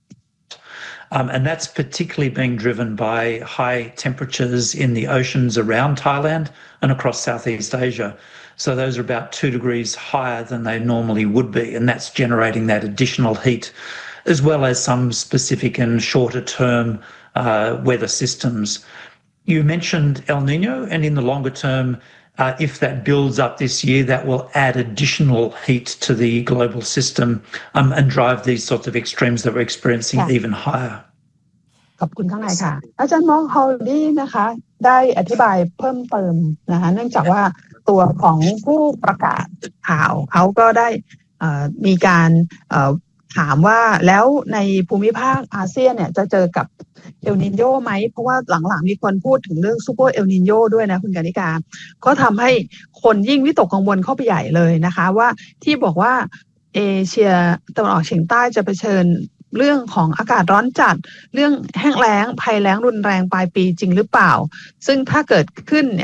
Um, and that's particularly being driven by high temperatures in the oceans around Thailand and across Southeast Asia. So those are about two degrees higher than they normally would be, and that's generating that additional heat, as well as some specific and shorter term uh, weather systems. You mentioned El Nino, and in the longer term, uh, if that builds up this year, that will add additional heat to the global system um, and drive these sorts of extremes that we're experiencing yeah. even higher. ขอบคุณข้างในค่ะอาจารย์มองฮอลดี้นะคะได้อธิบายเพิ่มเติมนะคะเนื่องจากว่าตัวของผู้ประกาศข่าวเขาก็ได้มีการถามว่าแล้วในภูมิภาคอาเซียนเนี่ยจะเจอกับเอลนิโญไหมเพราะว่าหลังๆมีคนพูดถึงเรื่องซูเปอร์เอลนิโญด้วยนะคุณกนิกาก็ทำให้คนยิ่งวิตกกังวลเข้าไปใหญ่เลยนะคะว่าที่บอกว่าเอเชียตะวันออกเฉียงใต้จะเผชิญเรื่องของอากาศร้อนจัดเรื่องแห้งแล้งภัยแล้งรุนแรงปลายปีจริงหรือเปล่าซึ่งถ้าเกิดขึ้นเนี่ย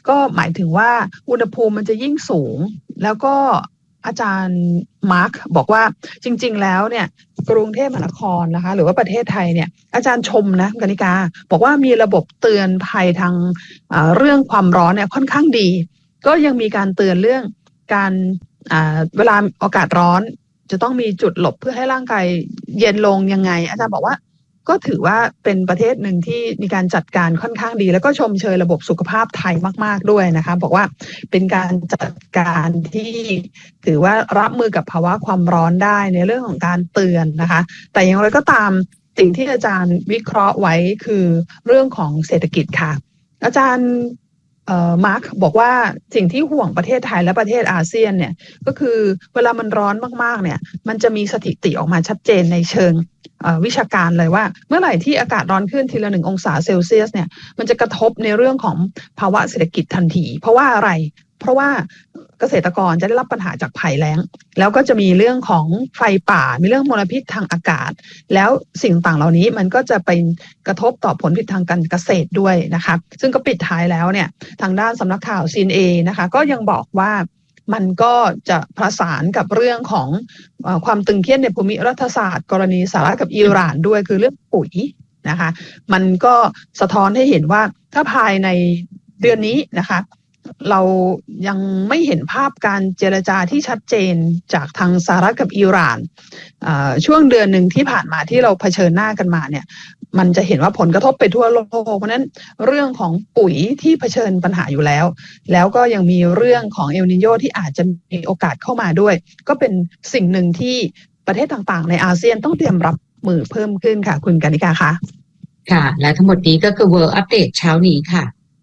ก็หมายถึงว่าอุณหภูมิมันจะยิ่งสูงแล้วก็อาจารย์มาร์คบอกว่าจริงๆแล้วเนี่ยกรุงเทพมหานครนะคะหรือว่าประเทศไทยเนี่ยอาจารย์ชมนะกนิกาบอกว่ามีระบบเตือนภัยทางเรื่องความร้อนเนี่ยค่อนข้างดีก็ยังมีการเตือนเรื่องการเวลาอากาศร้อนจะต้องมีจุดหลบเพื่อให้ร่างกายเย็นลงยังไงอาจารย์บอกว่าก็ถือว่าเป็นประเทศหนึ่งที่มีการจัดการค่อนข้างดีแล้วก็ชมเชยระบบสุขภาพไทยมากๆด้วยนะคะบอกว่าเป็นการจัดการที่ถือว่ารับมือกับภาวะความร้อนได้ในเรื่องของการเตือนนะคะแต่อย่างไรก็ตามสิ่งที่อาจารย์วิเคราะห์ไว้คือเรื่องของเศรษฐกิจค่ะอาจารย์เอ่อมาร์คบอกว่าสิ่งที่ห่วงประเทศไทยและประเทศอาเซียนเนี่ยก็คือเวลามันร้อนมากๆเนี่ยมันจะมีสถิติออกมาชัดเจนในเชิงวิชาการเลยว่าเมื่อไหร่ที่อากาศร้อนขึ้นทีละหนึ่งองศาเซลเซียสเนี่ยมันจะกระทบในเรื่องของภาวะเศรษฐกิจทันทีเพราะว่าอะไรเพราะว่าเกษตรกรจะได้รับปัญหาจากภัยแล้งแล้วก็จะมีเรื่องของไฟป่ามีเรื่องมลพิษทางอากาศแล้วสิ่งต่างเหล่านี้มันก็จะเป็นกระทบต่อผลผลิตทางการเกษตรด้วยนะคะซึ่งก็ปิดท้ายแล้วเนี่ยทางด้านสำนักข่าว ซี เอ็น เอ นะคะก็ยังบอกว่ามันก็จะประสานกับเรื่องของเอ่อความตึงเครียดในภูมิรัฐศาสตร์กรณีสหรัฐกับอิหร่านด้วยคือเรื่องปุ๋ยนะคะมันก็สะท้อนให้เห็นว่าถ้าภายในเดือนนี้นะคะเรายังไม่เห็นภาพการเจรจาที่ชัดเจนจากทางสหรัฐกับอิหร่านช่วงเดือนหนึ่งที่ผ่านมาที่เราเผชิญหน้ากันมาเนี่ยมันจะเห็นว่าผลกระทบไปทั่วโลกเพราะนั้นเรื่องของปุ๋ยที่เผชิญปัญหาอยู่แล้วแล้วก็ยังมีเรื่องของเอลนิโญที่อาจจะมีโอกาสเข้ามาด้วยก็เป็นสิ่งหนึ่งที่ประเทศต่างๆในอาเซียนต้องเตรียมรับมือเพิ่มขึ้นค่ะคุณกนิกาคะค่ะและทั้งหมดนี้ก็คือ World Update เช้านี้ค่ะ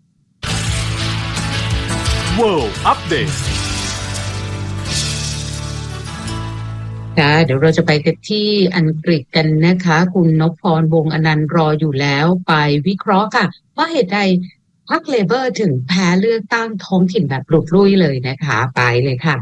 World Update ค่ะเดี๋ยวเราจะไปกันที่อังกฤษกันนะคะคุณนพพรวงศ์อนันต์รออยู่แล้วไปวิเคราะห์ค่ะว่าเหตุใดพรรคเลเบอร์ถึงแพ้เลือกตั้งท้องถิ่นแบบหลุดลุ่ยเลยนะคะไปเลยค่ะ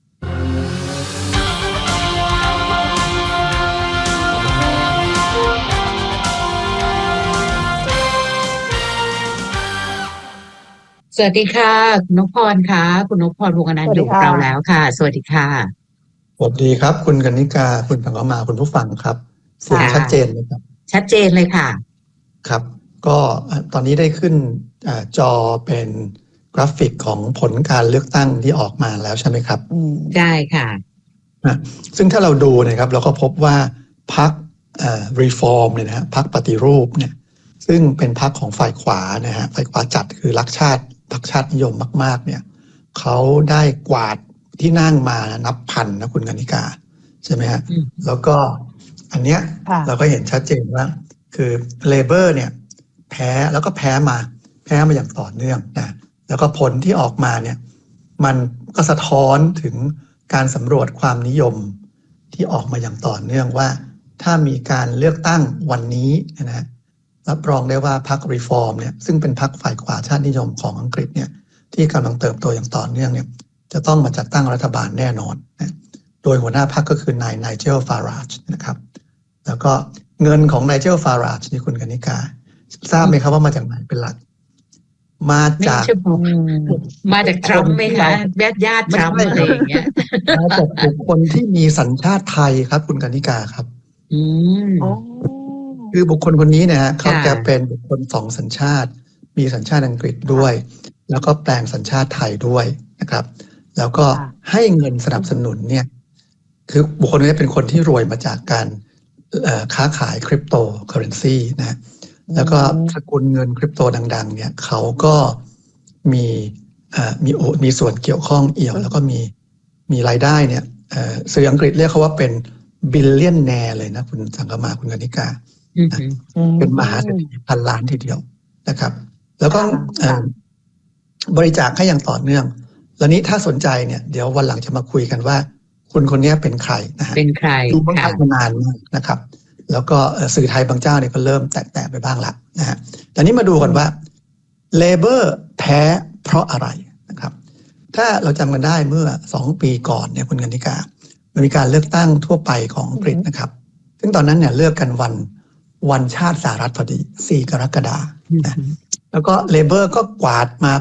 สวัสดีค่ะคุณนพพรค่ะคุณนพพรวงศ์อนันต์อยู่กับเราแล้วค่ะสวัสดีค่ะสวัสดีครับคุณกนิกาคุณสังกมาคุณผู้ฟังครับเสียงชัดเจนไหมครับชัดเจนเลยค่ะครับก็ตอนนี้ได้ขึ้นจอเป็นกราฟิกของผลการเลือกตั้งที่ออกมาแล้วใช่ไหมครับได้ค่ะซึ่งถ้าเราดูนะครับเราก็พบว่าพรรครีฟอร์มเนี่ยนะฮะพรรคปฏิรูปเนี่ยซึ่งเป็นพรรคของฝ่ายขวานะฮะฝ่ายขวาจัดคือรักชาติพรรคชาตินิยมมากๆเนี่ยเขาได้กวาดที่นั่งมานับพันนะคุณกนิกาใช่ไหมฮะแล้วก็อันเนี้ยเราก็เห็นชัดเจนว่าคือเลเบอร์เนี่ยแพ้แล้วก็แพ้มาแพ้มาอย่างต่อเนื่องนะแล้วก็ผลที่ออกมาเนี่ยมันก็สะท้อนถึงการสำรวจความนิยมที่ออกมาอย่างต่อเนื่องว่าถ้ามีการเลือกตั้งวันนี้นะรับรองได้ว่าพรรครีฟอร์มเนี่ยซึ่งเป็นพรรคฝ่ายขวาชาตินิยมของอังกฤษเนี่ยที่กำลังเติบโตอย่างต่อเนื่องเนี่ยจะต้องมาจัดตั้งรัฐบาลแน่นอนนะโดยหัวหน้าพรรคก็คือนายไนเจลฟาราจนะครับแล้วก็เงินของไนเจลฟาราจนี่คุณกนิกาทราบไหมครับว่ามาจากไหนเป็นหลักมาจากมาจากทรัมป์ไหมคะญาติญาติทรัมป์อะไรอย่างเงี้ยมาจากบุคคลที่มีสัญชาติไทยครับคุณกนิกาครับอืมคือบุคคลคนนี้เนี่ยเขาจะเป็นบุคคลสองสัญชาติมีสัญชาติอังกฤษด้วยแล้วก็แปลงสัญชาติไทยด้วยนะครับแล้วก็ให้เงินสนับสนุนเนี่ยคือบุคคลนี้เป็นคนที่รวยมาจากการค้าขายคริปโตเคอเรนซีนะแล้วก็สกุลเงินคริปโตดังๆเนี่ยเขาก็มีมีมีส่วนเกี่ยวข้องเอี่ยวแล้วก็มีมีรายได้เนี่ยสื่ออังกฤษเรียกเขาว่าเป็นบิลเลียนแนร์เลยนะคุณสังกมาคุณกนิกาเป็นมหาเศรษฐีพันล้านทีเดียวนะครับแล้วก็บริจาคให้อย่างต่อเนื่องแล้วนี้ถ้าสนใจเนี่ยเดี๋ยววันหลังจะมาคุยกันว่าคุณคนนี้เป็นใครนะฮะเป็นใครดูบางท่านมานานมากนะครับแล้วก็สื่อไทยบางเจ้าเนี่ยก็เริ่มแตะๆไปบ้างละนะฮะแต่นี้มาดูกันว่าเลเบอร์แพ้เพราะอะไรนะครับถ้าเราจำกันได้เมื่อสองปีก่อนเนี่ยคุณกนิกามันมีการเลือกตั้งทั่วไปของอังกฤษนะครับซึ่งตอนนั้นเนี่ยเลือกกันวันวันชาติสหรัฐพอดีสี่กรกฎาคมนะแล้วก็เลเบอร์ก็กวาดมาแบบ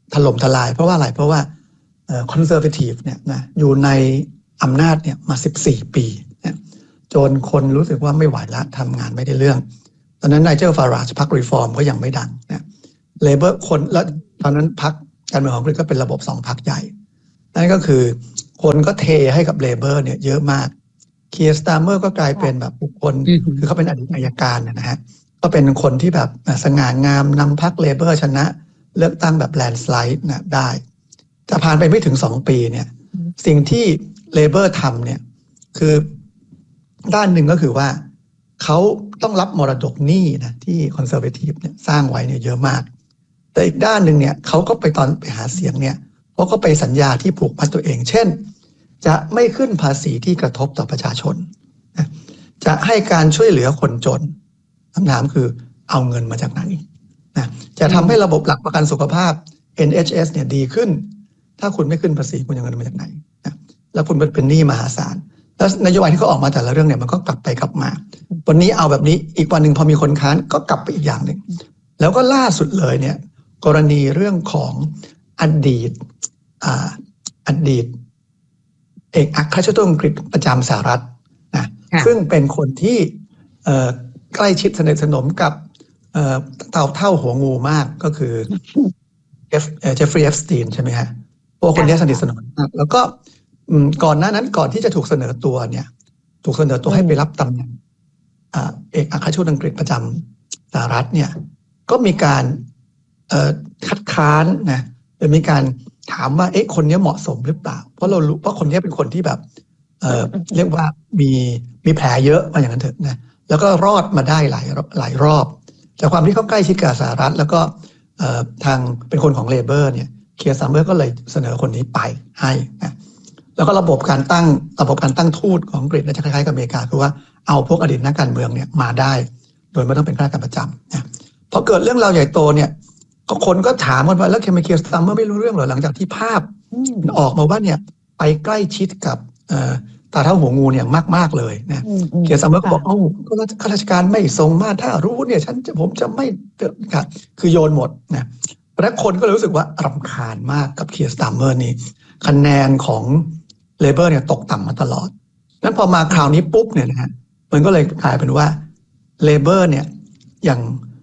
ถล่มทลายเพราะว่าอะไรเพราะว่าคอนเซอร์เวทีฟเนี่ยนะอยู่ในอำนาจเนี่ยมาสิบสี่ปีนะจนคนรู้สึกว่าไม่ไหวละทำงานไม่ได้เรื่องตอนนั้นไนเจลฟาราจพรรครีฟอร์มก็ยังไม่ดังนะเลเบอร์คนแล้วตอนนั้นพรรคการเมืองของอังกฤษก็เป็นระบบสองพรรคใหญ่นั่นก็คือคนก็เทให้กับเลเบอร์เนี่ยเยอะมากเคียร์สตาร์เมอร์ก็กลายเป็นแบบบุคคลคือเขาเป็นอดีตอัยการนะฮะก็เป็นคนที่แบบสง่างามนำพรรคเลเบอร์ชนะเลือกตั้งแบบแลนด์สไลด์นะได้แต่ผ่านไปไม่ถึงสองปีเนี่ยสิ่งที่เลเบอร์ทำเนี่ยคือด้านหนึ่งก็คือว่าเขาต้องรับมรดกหนี้นะที่คอนเซอร์เวทีฟเนี่ยสร้างไว้เนี่ยเยอะมากแต่อีกด้านหนึ่งเนี่ยเขาก็ไปตอนไปหาเสียงเนี่ยเขาก็ไปสัญญาที่ผูกมัดตัวเองเช่นจะไม่ขึ้นภาษีที่กระทบต่อประชาชนนะจะให้การช่วยเหลือคนจนคำถามคือเอาเงินมาจากไหนนะจะทำให้ระบบหลักประกันสุขภาพ เอ็น เอช เอส เนี่ยดีขึ้นถ้าคุณไม่ขึ้นภาษีคุณจะเงินมาจากไหนนะแล้วคุณเป็นหนี้มหาศาลแล้วนโยบายที่เขาออกมาแต่ละเรื่องเนี่ยมันก็กลับไปกลับมาวันนี้เอาแบบนี้อีกวันหนึ่งพอมีคนค้านก็กลับไปอีกอย่างหนึ่งแล้วก็ล่าสุดเลยเนี่ยกรณีเรื่องของอดีตอ่าอดีตเอกอัครราชทูตอังกฤษประจำสหรัฐนะซึ่งเป็นคนที่เอ่อใกล้ชิดสนิทสนมกับเอ่อเต่าเท่าหัวงูมากก็คือเจฟเจฟฟรีย์ เอฟสตีนใช่ไหมฮะพวกคนนี้สนิทสนมมากแล้วก็ก่อนหน้านั้นก่อนที่จะถูกเสนอตัวเนี่ยถูกเสนอตัวให้ไปรับตำแหน่งเอกอัครราชทูตอังกฤษประจำสหรัฐเนี่ยก็มีการคัดค้านนะหรือมีการถามว่าเอ๊ะคนนี้เหมาะสมหรือเปล่าเพราะเรารู้ว่าคนนี้เป็นคนที่แบบ เอ่อ เรียกว่ามีมีแผลเยอะมาอย่างนั้นเถอะนะแล้วก็รอดมาได้หลายหลายรอบแต่ความที่เขาใกล้ชิดกับสหรัฐแล้วก็ทางเป็นคนของเลเบอร์เนี่ยเคียร์ซัมเมอร์ก็เลยเสนอคนนี้ไปให้นะแล้วก็ระบบการตั้งระบบการตั้งทูตของอังกฤษจะคล้ายๆกับอเมริกาคือว่าเอาพวกอดีตนักการเมืองเนี่ยมาได้โดยไม่ต้องเป็นข้าราชการประจำนะพอเกิดเรื่องราวใหญ่โตเนี่ยก็คนก็ถามกันว่าแล้วเคมีเคียร์ซัมเมอร์ไม่รู้เรื่องเหรอหลังจากที่ภาพออกมาว่าเนี่ยไปใกล้ชิดกับตาเท่าหัวงูเนี่ยมากๆเลยนะเคียร์ซัมเมอร์ก็บอกเอ้าก็ข้าราชการไม่ทรงมาถ้ารู้เนี่ยฉันจะผมจะไม่เกิดค่ะคือโยนหมดนะแล้วคนก็เลยรู้สึกว่ารำคาญมากกับเคียร์ซัมเมอร์นี้คะแนนของเลเบอร์เนี่ยตกต่ำมาตลอดนั้นพอมาคราวนี้ปุ๊บเนี่ยนะฮะมันก็เลยกลายเป็นว่าเลเบอร์เนี่ยอย่าง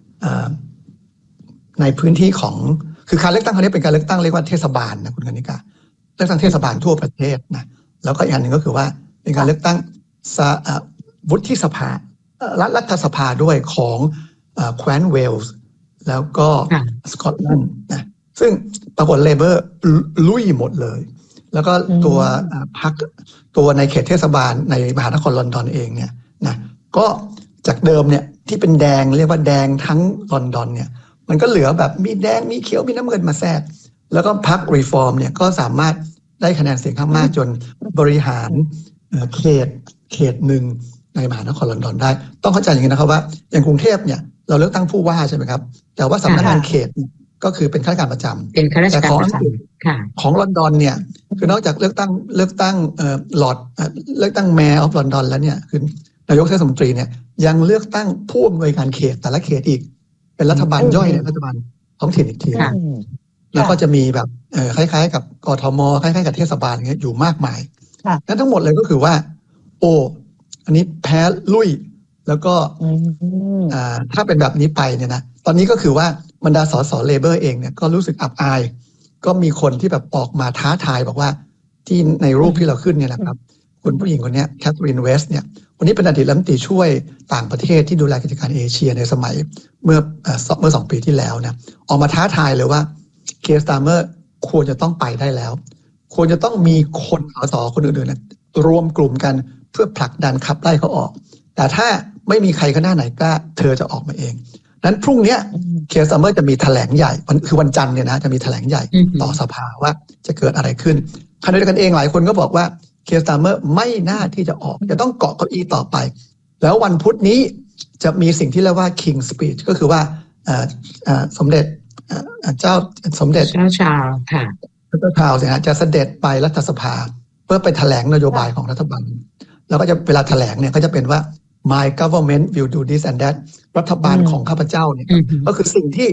ในพื้นที่ของคือการเลือกตั้งครั้งนี้เป็นการเลือกตั้งเรียกว่าเทศบาลนะคุณกนิกาเลือกตั้งเทศบาลทั่วประเทศนะแล้วก็อีกอันหนึ่งก็คือว่าเป็นการเลือกตั้งวุฒิสภารัฐรัฐสภาด้วยของแคว้นเวลส์แล้วก็สกอตแลนด์นะซึ่งปรากฏเลเบอร์ลุยหมดเลยแล้วก็ตัวพรรคตัวในเขตเทศบาลในมหานครลอนดอนเองเนี่ยนะก็จากเดิมเนี่ยที่เป็นแดงเรียกว่าแดงทั้งลอนดอนเนี่ยมันก็เหลือแบบมีแดงมีเขียวมีน้ำเงินมาแทรกแล้วก็พรรครีฟอร์มเนี่ยก็สามารถได้คะแนนเสียงข้างมากจนบริหารเขตเขตหนึ่งในมหานครลอนดอนได้ต้องเข้าใจอย่างนี้นะครับว่าอย่างกรุงเทพเนี่ยเราเลือกตั้งผู้ว่าใช่ไหมครับแต่ว่าสำนักงานเขตก็คือเป็นข้าราชการประจำเป็นข้าราชการประจำของลอนดอนเนี่ยคือนอกจากเลือกตั้งเลือกตั้งเอ่อลอร์ดเลือกตั้งแมร์ออฟลอนดอนแล้วเนี่ยคือนายกเทศมนตรีเนี่ยยังเลือกตั้งผู้อำนวยการเขตแต่ละเขตอีกเป็นรัฐบาลย่อยในรัฐบาลท้องถิ่นอีกทีแล้วก็จะมีแบบเอ่อคล้ายๆกับกทมคล้ายๆกับเทศบาลอย่างเงี้ยอยู่มากมายนั้นทั้งหมดเลยก็คือว่าโอ้อันนี้แพ้ลุยแล้วก็อ่าถ้าเป็นแบบนี้ไปเนี่ยนะตอนนี้ก็คือว่าบรรดาสสเลเบอร์เองเนี่ยก็รู้สึกอับอายก็มีคนที่แบบออกมาท้าทายบอกว่าที่ในรูปที่เราขึ้นเนี่ยนะครับคุณผู้หญิงคนนี้แคทเธอรีนเวสต์เนี่ยคนนี้เป็นอดีตรัฐมนตรีช่วยต่างประเทศที่ดูแลกิจการเอเชียในสมัยเมื่อเอ่อเมื่อสองปีที่แล้วนะออกมาท้าทายเลยว่าเคียร์สตาร์เมอร์ควรจะต้องไปได้แล้วควรจะต้องมีคนสสคนอื่นๆนะรวมกลุ่มกันเพื่อผลักดันขับไล่เขาออกแต่ถ้าไม่มีใครก็หน้าไหนกล้าเธอจะออกมาเองนั้นพรุ่งนี้เคียร์สตาร์เมอร์จะมีแถลงใหญ่คือวันจันทร์เนี่ยนะจะมีแถลงใหญ่ต่อสภาว่าจะเกิดอะไรขึ้นขณะเดียวกันเองหลายคนก็บอกว่าเคียร์สตาร์เมอร์ไม่น่าที่จะออกจะต้องเกาะเก้าอี้ต่อไปแล้ววันพุธนี้จะมีสิ่งที่เรียกว่า King Speech ก็คือว่าสมเด็จเจ้าสมเด็จเจ้าชาวค่ะเจ้าชาวเนี่ยจะเสด็จไปรัฐสภาเพื่อไปแถลงนโยบายของรัฐบาลแล้วก็จะเวลาแถลงเนี่ยก็จะเป็นว่า my government will do this and that รัฐบาลของข้าพเจ้าเนี่ยก็คือสิ่งที่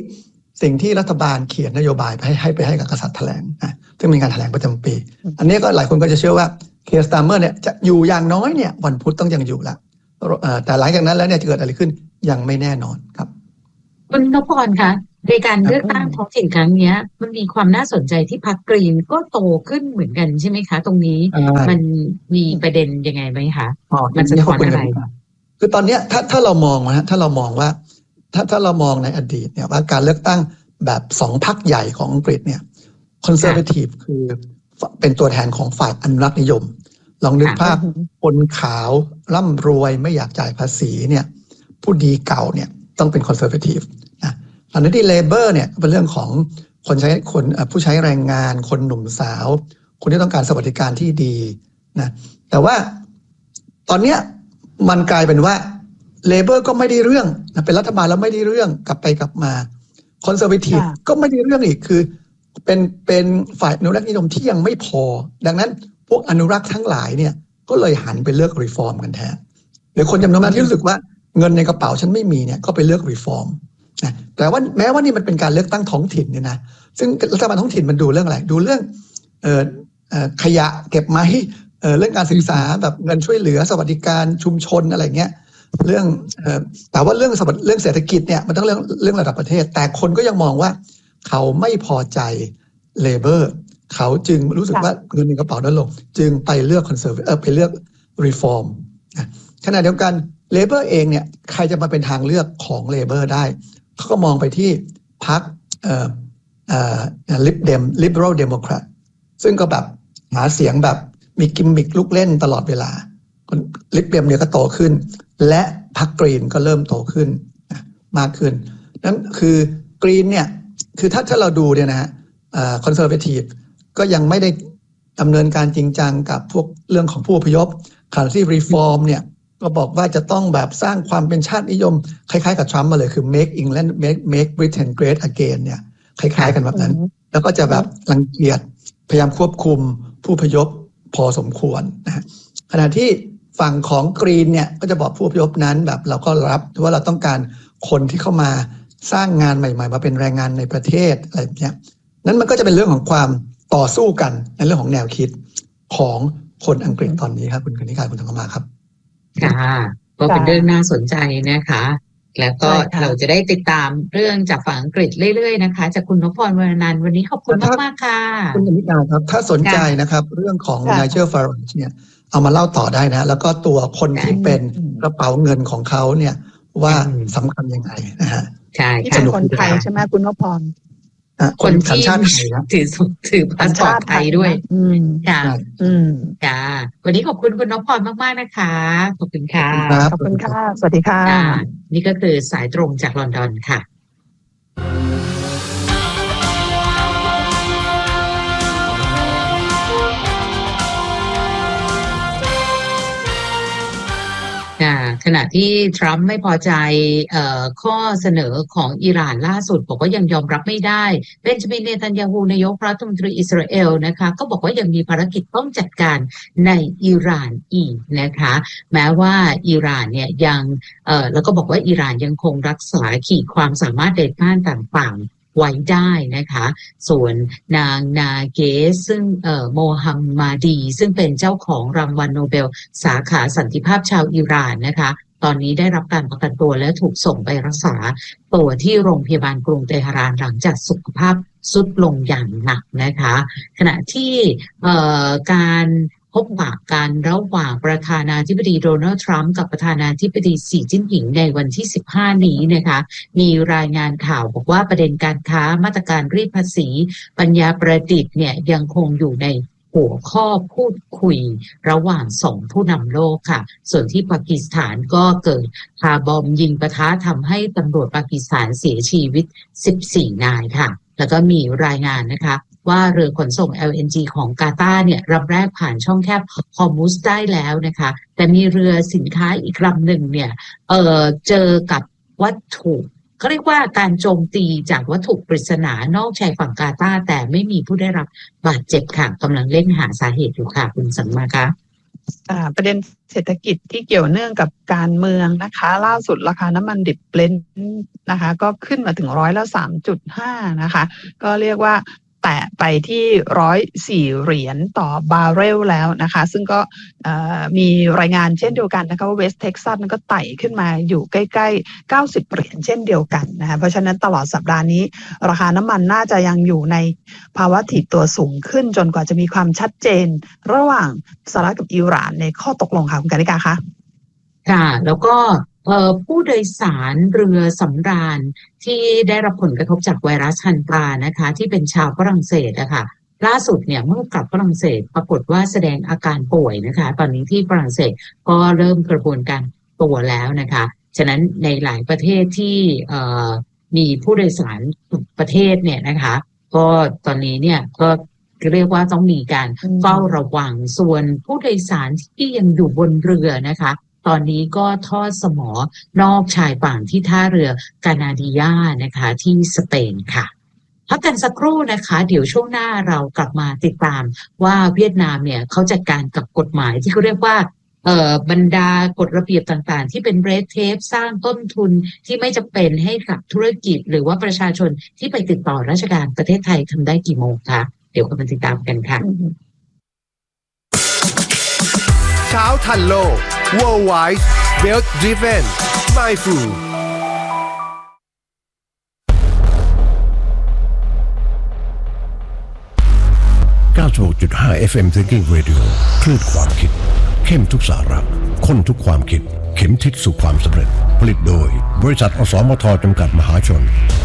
สิ่งที่รัฐบาลเขียนนโยบายไปให้ให้ไปให้กับกษัตริย์แถลงนะซึ่งเป็นการแถลงประจำปี อันนี้ก็หลายคนก็จะเชื่อว่าเคียร์สตาร์เมอร์เนี่ยจะอยู่อย่างน้อยเนี่ยวันพุธต้องยังอยู่ละแต่หลังจากนั้นแล้วเนี่ยจะเกิดอะไรขึ้นยังไม่แน่นอนครับคุณนพพรคะในการเลือกตั้งท้องถิ่นครั้งนี้มันมีความน่าสนใจที่พรรคกรีนก็โตขึ้นเหมือนกันใช่ไหมคะตรงนี้มันมีประเด็นยังไงไหมคะมันสะท้อนอะไรคือตอนนี้ถ้าถ้าเรามองนะถ้าเรามองว่าถ้าถ้าเรามองในอดีตเนี่ยว่าการเลือกตั้งแบบสองพรรคใหญ่ของอังกฤษเนี่ยคอนเซอร์เวทีฟคือเป็นตัวแทนของฝ่ายอนุรักษ์นิยมลองนึกภาพคนขาวร่ำรวยไม่อยากจ่ายภาษีเนี่ยผู้ดีเก่าเนี่ยต้องเป็นคอนเซอร์เวทีฟนะอันนี้ที่เลเบอร์เนี่ยเป็นเรื่องของคนใช้คนผู้ใช้แรงงานคนหนุ่มสาวคนที่ต้องการสวัสดิการที่ดีนะแต่ว่าตอนเนี้ยมันกลายเป็นว่าเลเบอร์ก็ไม่ได้เรื่องนะเป็นรัฐบาลแล้วไม่ได้เรื่องกลับไปกลับมาคอนเซอร์เวทีฟก็ไม่ได้เรื่องอีกคือเป็นเป็นฝ่ายอนุรักษ์นิยมที่ยังไม่พอดังนั้นพวกอนุรักษ์ทั้งหลายเนี่ยก็เลยหันไปเลือกรีฟอร์มกันแทนหรือคนจำนวนมากที่รู้สึกว่าเงินในกระเป๋าฉันไม่มีเนี่ยก็ไปเลือกรีฟอร์มนะแต่ว่าแม้ว่านี่มันเป็นการเลือกตั้งท้องถิ่นเนี่ยนะซึ่งรัฐบาลท้องถิ่นมันดูเรื่องอะไรดูเรื่องเอ่อเอ่อขยะเก็บไหมเอ่อเรื่องการศึกษาแบบเงินช่วยเหลือสวัสดิการชุมชนอะไรเงี้ยเรื่องเอ่อแต่ว่าเรื่องเรื่องเศรษฐกิจเนี่ยมันต้องเรื่องเรื่องระดับประเทศแต่คนก็ยังมองว่าเขาไม่พอใจเลเบอร์เขาจึงรู้สึกว่าเงินในกระเป๋าน้อยลงจึงไปเลือกคอนเซอร์เวเออไปเลือกรีฟอร์มขณะเดียวกันเลเบอร์เองเนี่ยใครจะมาเป็นทางเลือกของเลเบอร์ได้เขาก็มองไปที่พรรคเอ่อเอ่อลิบเดมลิเบอรัลเดโมแครตซึ่งก็แบบหาเสียงแบบมีกิมมิคลูกเล่นตลอดเวลาลิบเดมเนี่ยก็โตขึ้นและพรรคกรีนก็เริ่มโตขึ้นมากขึ้นนั่นคือกรีนเนี่ยคือถ้าถ้าเราดูเนี่ยนะฮะคอนเซอร์เวทีฟก็ยังไม่ได้ดำเนินการจริงจังกับพวกเรื่องของผู้อพยพขณะที่รีฟอร์มเนี่ยก็บอกว่าจะต้องแบบสร้างความเป็นชาตินิยมคล้ายๆกับทรัมป์มาเลยคือ make England make make Britain great again เนี่ยคล้ายๆกันแบบนั้นแล้วก็จะแบบรังเกียจพยายามควบคุมผู้อพยพพอสมควรนะฮะขณะที่ฝั่งของกรีนเนี่ยก็จะบอกผู้อพยพนั้นแบบเราก็รับว่าเราต้องการคนที่เข้ามาสร้างงานใหม่ๆมาเป็นแรงงานในประเทศอะไรแบบนี้นั้นมันก็จะเป็นเรื่องของความต่อสู้กันในเรื่องของแนวคิดของคนอังกฤษตอนนี้ครับคุณกนิการคุณธรรมมาครับค่ะก็เป็นเรื่องน่าสนใจนะคะแล้วก็เราจะได้ติดตามเรื่องจากฝั่งอังกฤษเรื่อยๆนะคะจากคุณนพพร วรนันท์วันนี้ขอบคุณมากๆค่ะคุณกนิการครับถ้าสนใจนะครับเรื่องของไนเจลฟารัจเนี่ยเอามาเล่าต่อได้นะแล้วก็ตัวคนที่เป็นกระเป๋าเงินของเขาเนี่ยว่าสำคัญยังไงนะฮะใช่ที่เป็นคนไทยใช่ไหมคุณนพพรคนที่ถือถือพาสปอร์ตไทยด้วยค่ะอืมค่ะวันนี้ขอบคุณคุณนพพรมากๆนะคะขอบคุณค่ะขอบคุณค่ะสวัสดีค่ะนี่ก็คือสายตรงจากลอนดอนค่ะขณะที่ทรัมป์ไม่พอใจข้อเสนอของอิหร่านล่าสุดบอกว่ายังยอมรับไม่ได้เบนจามิน เนทันยาฮูนายกรัฐมนตรีอิสราเอลนะคะก็บอกว่ายังมีภารกิจต้องจัดการในอิหร่านอีกนะคะแม้ว่าอิหร่านเนี่ยยังเอ่อแล้วก็บอกว่าอิหร่านยังคงรักษาขีดความสามารถในด้านต่างๆไว้ได้นะคะส่วนนางนาเกสซึ่งเอ่อโมฮัมมาดีซึ่งเป็นเจ้าของรางวัลโนเบลสาขาสันติภาพชาวอิหร่านนะคะตอนนี้ได้รับการประกันตัวและถูกส่งไปรักษาตัวที่โรงพยาบาลกรุงเตหะรานหลังจากสุขภาพทรุดลงอย่างหนักนะคะขณะที่เอ่อการพบปะกันระหว่างประธานาธิบดีโดนัลด์ทรัมป์กับประธานาธิบดีสีจิ้นผิงในวันที่สิบห้านี้นะคะมีรายงานข่าวบอกว่าประเด็นการค้ามาตรการรีดภาษีปัญญาประดิษฐ์เนี่ยยังคงอยู่ในหัวข้อพูดคุยระหว่างสองผู้นำโลกค่ะส่วนที่ปากีสถานก็เกิดคาร์บอมยิงปะทะทำให้ตำรวจปากีสถานเสียชีวิตสิบสี่นายค่ะแล้วก็มีรายงานนะคะว่าเรือขนส่ง แอล เอ็น จี ของกาตาร์เนี่ยลำแรกผ่านช่องแคบฮอร์มุซได้แล้วนะคะแต่มีเรือสินค้าอีกลำหนึ่งเนี่ยเอ่อเจอกับวัตถุเขาเรียกว่าการโจมตีจากวัตถุปริศนานอกชายฝั่งกาตาร์แต่ไม่มีผู้ได้รับบาดเจ็บค่ะกำลังเร่งหาสาเหตุอยู่ค่ะคุณสังมาคะประเด็นเศรษฐกิจที่เกี่ยวเนื่องกับการเมืองนะคะล่าสุดราคาน้ำมันดิบเบรนท์นะคะก็ขึ้นมาถึงร้อยละ สามจุดห้า นะคะก็เรียกว่าแตะไปที่หนึ่งร้อยสี่เหรียญต่อบาร์เรลแล้วนะคะซึ่งก็มีรายงานเช่นเดียวกันนะคะว่าเวสต์เท็กซัสก็ไต่ขึ้นมาอยู่ใกล้ๆเก้าสิบเหรียญเช่นเดียวกันนะคะเพราะฉะนั้นตลอดสัปดาห์นี้ราคาน้ำมันน่าจะยังอยู่ในภาวะถีบตัวสูงขึ้นจนกว่าจะมีความชัดเจนระหว่างสหรัฐกับอิหร่านในข้อตกลงค่ะคุณกนิกาคะค่ะแล้วก็ผู้โดยสารเรือสำราญที่ได้รับผลกระทบจากไวรัสฮันตรานะคะที่เป็นชาวฝรั่งเศสนะคะล่าสุดเนี่ยเมื่อกลับฝรั่งเศสปรากฏว่าแสดงอาการป่วยนะคะตอนนี้ที่ฝรั่งเศสก็เริ่มกระบวนการตัวแล้วนะคะฉะนั้นในหลายประเทศที่มีผู้โดยสารประเทศเนี่ยนะคะก็ตอนนี้เนี่ยก็เรียกว่าต้องมีการเฝ้าระวังส่วนผู้โดยสารที่ยังอยู่บนเรือนะคะตอนนี้ก็ทอดสมอนอกชายฝั่งที่ท่าเรือกานาดิยานะคะที่สเปนค่ะพักกันสักครู่นะคะเดี๋ยวช่วงหน้าเรากลับมาติดตามว่าเวียดนามเนี่ยเขาจัดการกับกฎหมายที่เขาเรียกว่าเอ่อบรรดากฎระเบียบต่างๆที่เป็นเรดเทปสร้างต้นทุนที่ไม่จำเป็นให้กับธุรกิจหรือว่าประชาชนที่ไปติดต่อราชการประเทศไทยทำได้กี่โมงคะเดี๋ยวกลับมาติดตามกันค่ะเช้าทันโลก Worldwide Wealth Driven Mindful เก้าสิบหกจุดห้า เอฟ เอ็ม Thinking Radio คลื่นความคิดเข้มทุกสาระข้นทุกความคิดเข็มทิศสู่ความสำเร็จผลิตโดยบริษัทอสมทจำกัดมหาชน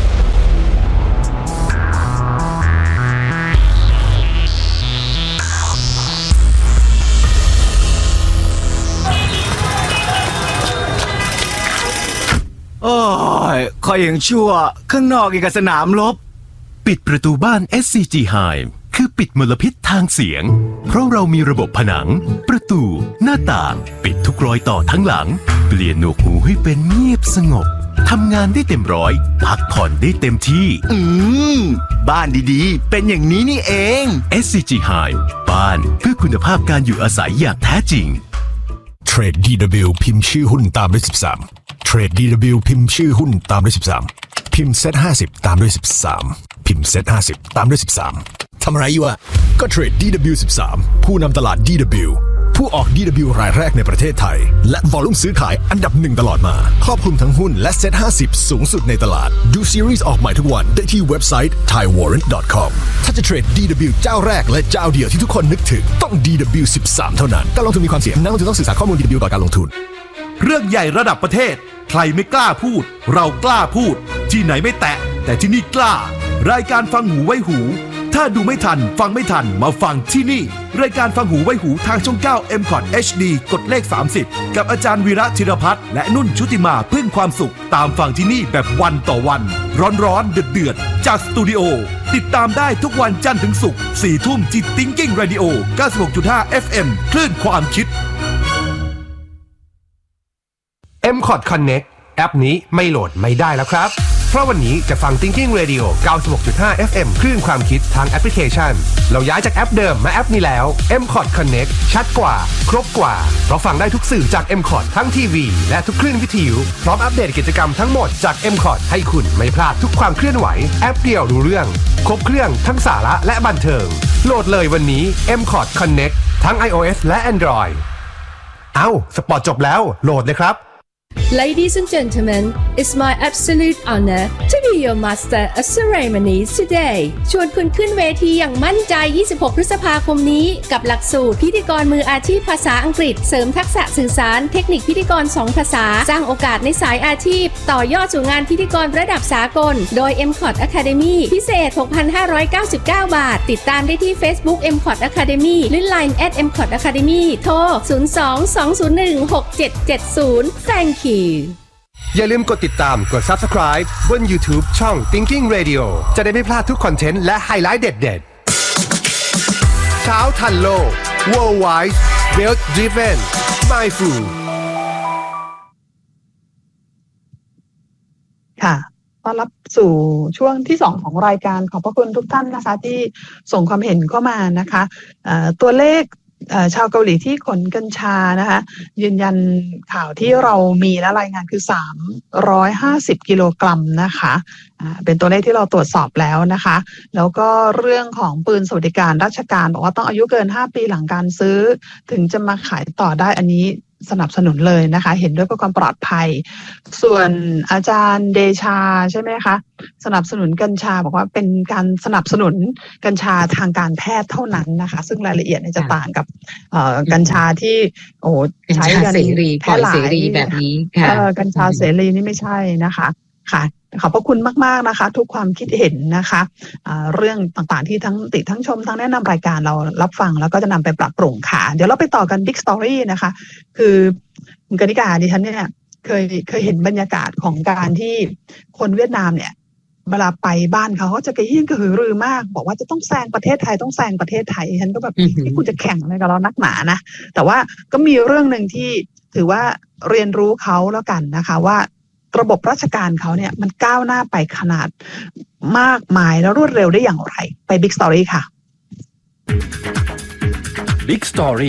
โอ้ยคอยยังชั่วข้างนอกอีกสนามรบปิดประตูบ้าน เอส ซี จี Hive คือปิดมลพิษทางเสียงเพราะเรามีระบบผนังประตูหน้าต่างปิดทุกรอยต่อทั้งหลังเปลี่ยนหนวกหูให้เป็นเงียบสงบทำงานได้เต็มร้อยพักผ่อนได้เต็มที่อืมบ้านดีๆเป็นอย่างนี้นี่เอง เอส ซี จี Hive บ้านเพื่อคุณภาพการอยู่อาศัยอย่างแท้จริงเทรด ดี ดับเบิลยู พิมพ์ชื่อหุ้นตามด้วยสิบสามเทรด ดี ดับเบิลยู พิมพ์ชื่อหุ้นตามด้วยสิบสามพิมพ์ เซ็ต ห้าสิบตามด้วยสิบสามพิมพ์ เซ็ต ห้าสิบตามด้วยสิบสามทำอะไรอยู่อะก็เทรด ดี ดับเบิลยู สิบสามผู้นำตลาด ดี ดับเบิลยู ผู้ออก ดี ดับเบิลยู รายแรกในประเทศไทยและวอลลุ่มซื้อขายอันดับหนึ่งตลอดมาครอบคลุมทั้งหุ้นและ เซ็ต ห้าสิบสูงสุดในตลาดดูซีรีส์ออกใหม่ทุกวันได้ที่เว็บไซต์ ไทยวอร์เรนต์ ดอท คอม ถ้าจะเทรด ดี ดับเบิลยู เจ้าแรกและเจ้าเดียวที่ทุกคนนึกถึงต้อง ดี ดับเบิลยู สิบสามเท่านั้นการลงทุนมีความเสี่ยงนักลงทุนต้องศึกษาข้อมูล ดี ดับเบิลยู ก่อนการลงทุนเรื่องใหญ่ระดับประเทศใครไม่กล้าพูดเรากล้าพูดที่ไหนไม่แตะแต่ที่นี่กล้ารายการฟังหูไว้หูถ้าดูไม่ทันฟังไม่ทันมาฟังที่นี่รายการฟังหูไว้หูทางช่องเก้า เอ็ม คอท เอช ดี กดเลขสามสิบกับอาจารย์วีระธีรพัฒน์และนุ่นชุติมาพึ่งความสุขตามฟังที่นี่แบบวันต่อวันร้อนๆเดือดๆจากสตูดิโอติดตามได้ทุกวันจันทร์ถึงศุกร์สี่ทุ่มที่ Thinking Radio เก้าสิบหกจุดห้า เอฟ เอ็ม คลื่นความคิดเอ็ม คอท Connect แอปนี้ไม่โหลดไม่ได้แล้วครับเพราะวันนี้จะฟัง Thinking Radio เก้าสิบหกจุดห้า เอฟ เอ็ม คลื่นความคิดทางแอปพลิเคชันเราย้ายจากแอปเดิมมาแอปนี้แล้ว เอ็ม คอท Connect ชัดกว่าครบกว่าเพราะฟังได้ทุกสื่อจาก เอ็ม คอท ทั้งทีวีและทุกคลื่นวิทยุพร้อมอัปเดตกิจกรรมทั้งหมดจาก เอ็ม คอท ให้คุณไม่พลาดทุกความเคลื่อนไหวแอปเดียวรู้เรื่องครบเครื่องทั้งสาระและบันเทิงโหลดเลยวันนี้ เอ็ม คอท Connect ทั้ง iOS และ Android เอ้าสปอร์ตจบแล้วโหลดเลยครับ Ladies and gentlemen, it's my absolute honor to be your master of ceremonies today. ชวนคุณขึ้นเวทีอย่างมั่นใจยี่สิบหกพฤษภาคมนี้กับหลักสูตรพิธีกรมืออาชีพภาษาอังกฤษเสริมทักษะสื่อสารเทคนิคพิธีกรสองภาษาสร้างโอกาสในสายอาชีพต่อยอดสู่งานพิธีกรระดับสากลโดย เอ็ม คอท Academy พิเศษ หกพันห้าร้อยเก้าสิบเก้า บาทติดตามได้ที่ Facebook เอ็ม คอท Academy หรือ ไลน์ แอท เอ็ม คอท Academy โทรศูนย์ สอง สอง ศูนย์ หนึ่ง หก เจ็ด เจ็ด ศูนย์ Thank you อย่าลืมกดติดตามกด Subscribe บน YouTube ช่อง Thinking Radio จะได้ไม่พลาดทุกคอนเทนต์และไฮไลท์เด็ดๆเช้าทันโลก Worldwide Wealth Driven Mindful ค่ะต้อนรับสู่ช่วงที่สองของรายการขอบพระคุณทุกท่านนะคะที่ส่งความเห็นเข้ามานะคะตัวเลขชาวเกาหลีที่ขนกัญชานะคะยืนยันข่าวที่เรามีและรายงานคือสามร้อยห้าสิบกิโลกรัมนะคะเป็นตัวเลขที่เราตรวจสอบแล้วนะคะแล้วก็เรื่องของปืนสวัสดิการราชการบอกว่าต้องอายุเกินห้าปีหลังการซื้อถึงจะมาขายต่อได้อันนี้สนับสนุนเลยนะคะเห็นด้วยเพื่อความปลอดภัยส่วนอาจารย์เดชาใช่ไหมคะสนับสนุนกัญชาบอกว่าเป็นการสนับสนุนกัญชาทางการแพทย์เท่านั้นนะคะซึ่งรายละเอียดจะต่างกับกัญชาที่โอ้ใช้กันแพร่หลายแบบนี้ค่ะกัญชาเสรีนี่ไม่ใช่นะคะค่ะขอบพระคุณมากๆนะคะทุกความคิดเห็นนะคะะเรื่องต่างๆที่ทั้งติทั้งชมทั้งแนะนำรายการเรารับฟังแล้วก็จะนำไปปรับปรุงค่ะเดี๋ยวเราไปต่อกัน Big Story นะคะคือคุณกนิกาดิฉันเนี่ยเคยเคยเห็นบรรยากาศของการที่คนเวียดนามเนี่ยเวลาไปบ้านเขาเขาจะกระเฮี้ยนกระหือรือมากบอกว่าจะต้องแซงประเทศไทยต้องแซงประเทศไทยฉันก็แบบที่คุณจะแข่งอะไรกับเรานักหนานะแต่ว่าก็มีเรื่องหนึ่งที่ถือว่าเรียนรู้เขาแล้วกันนะคะว่าระบบราชการเขาเนี่ยมันก้าวหน้าไปขนาดมากมายแล้วรวดเร็วได้อย่างไรไป Big Story ค่ะ Big Story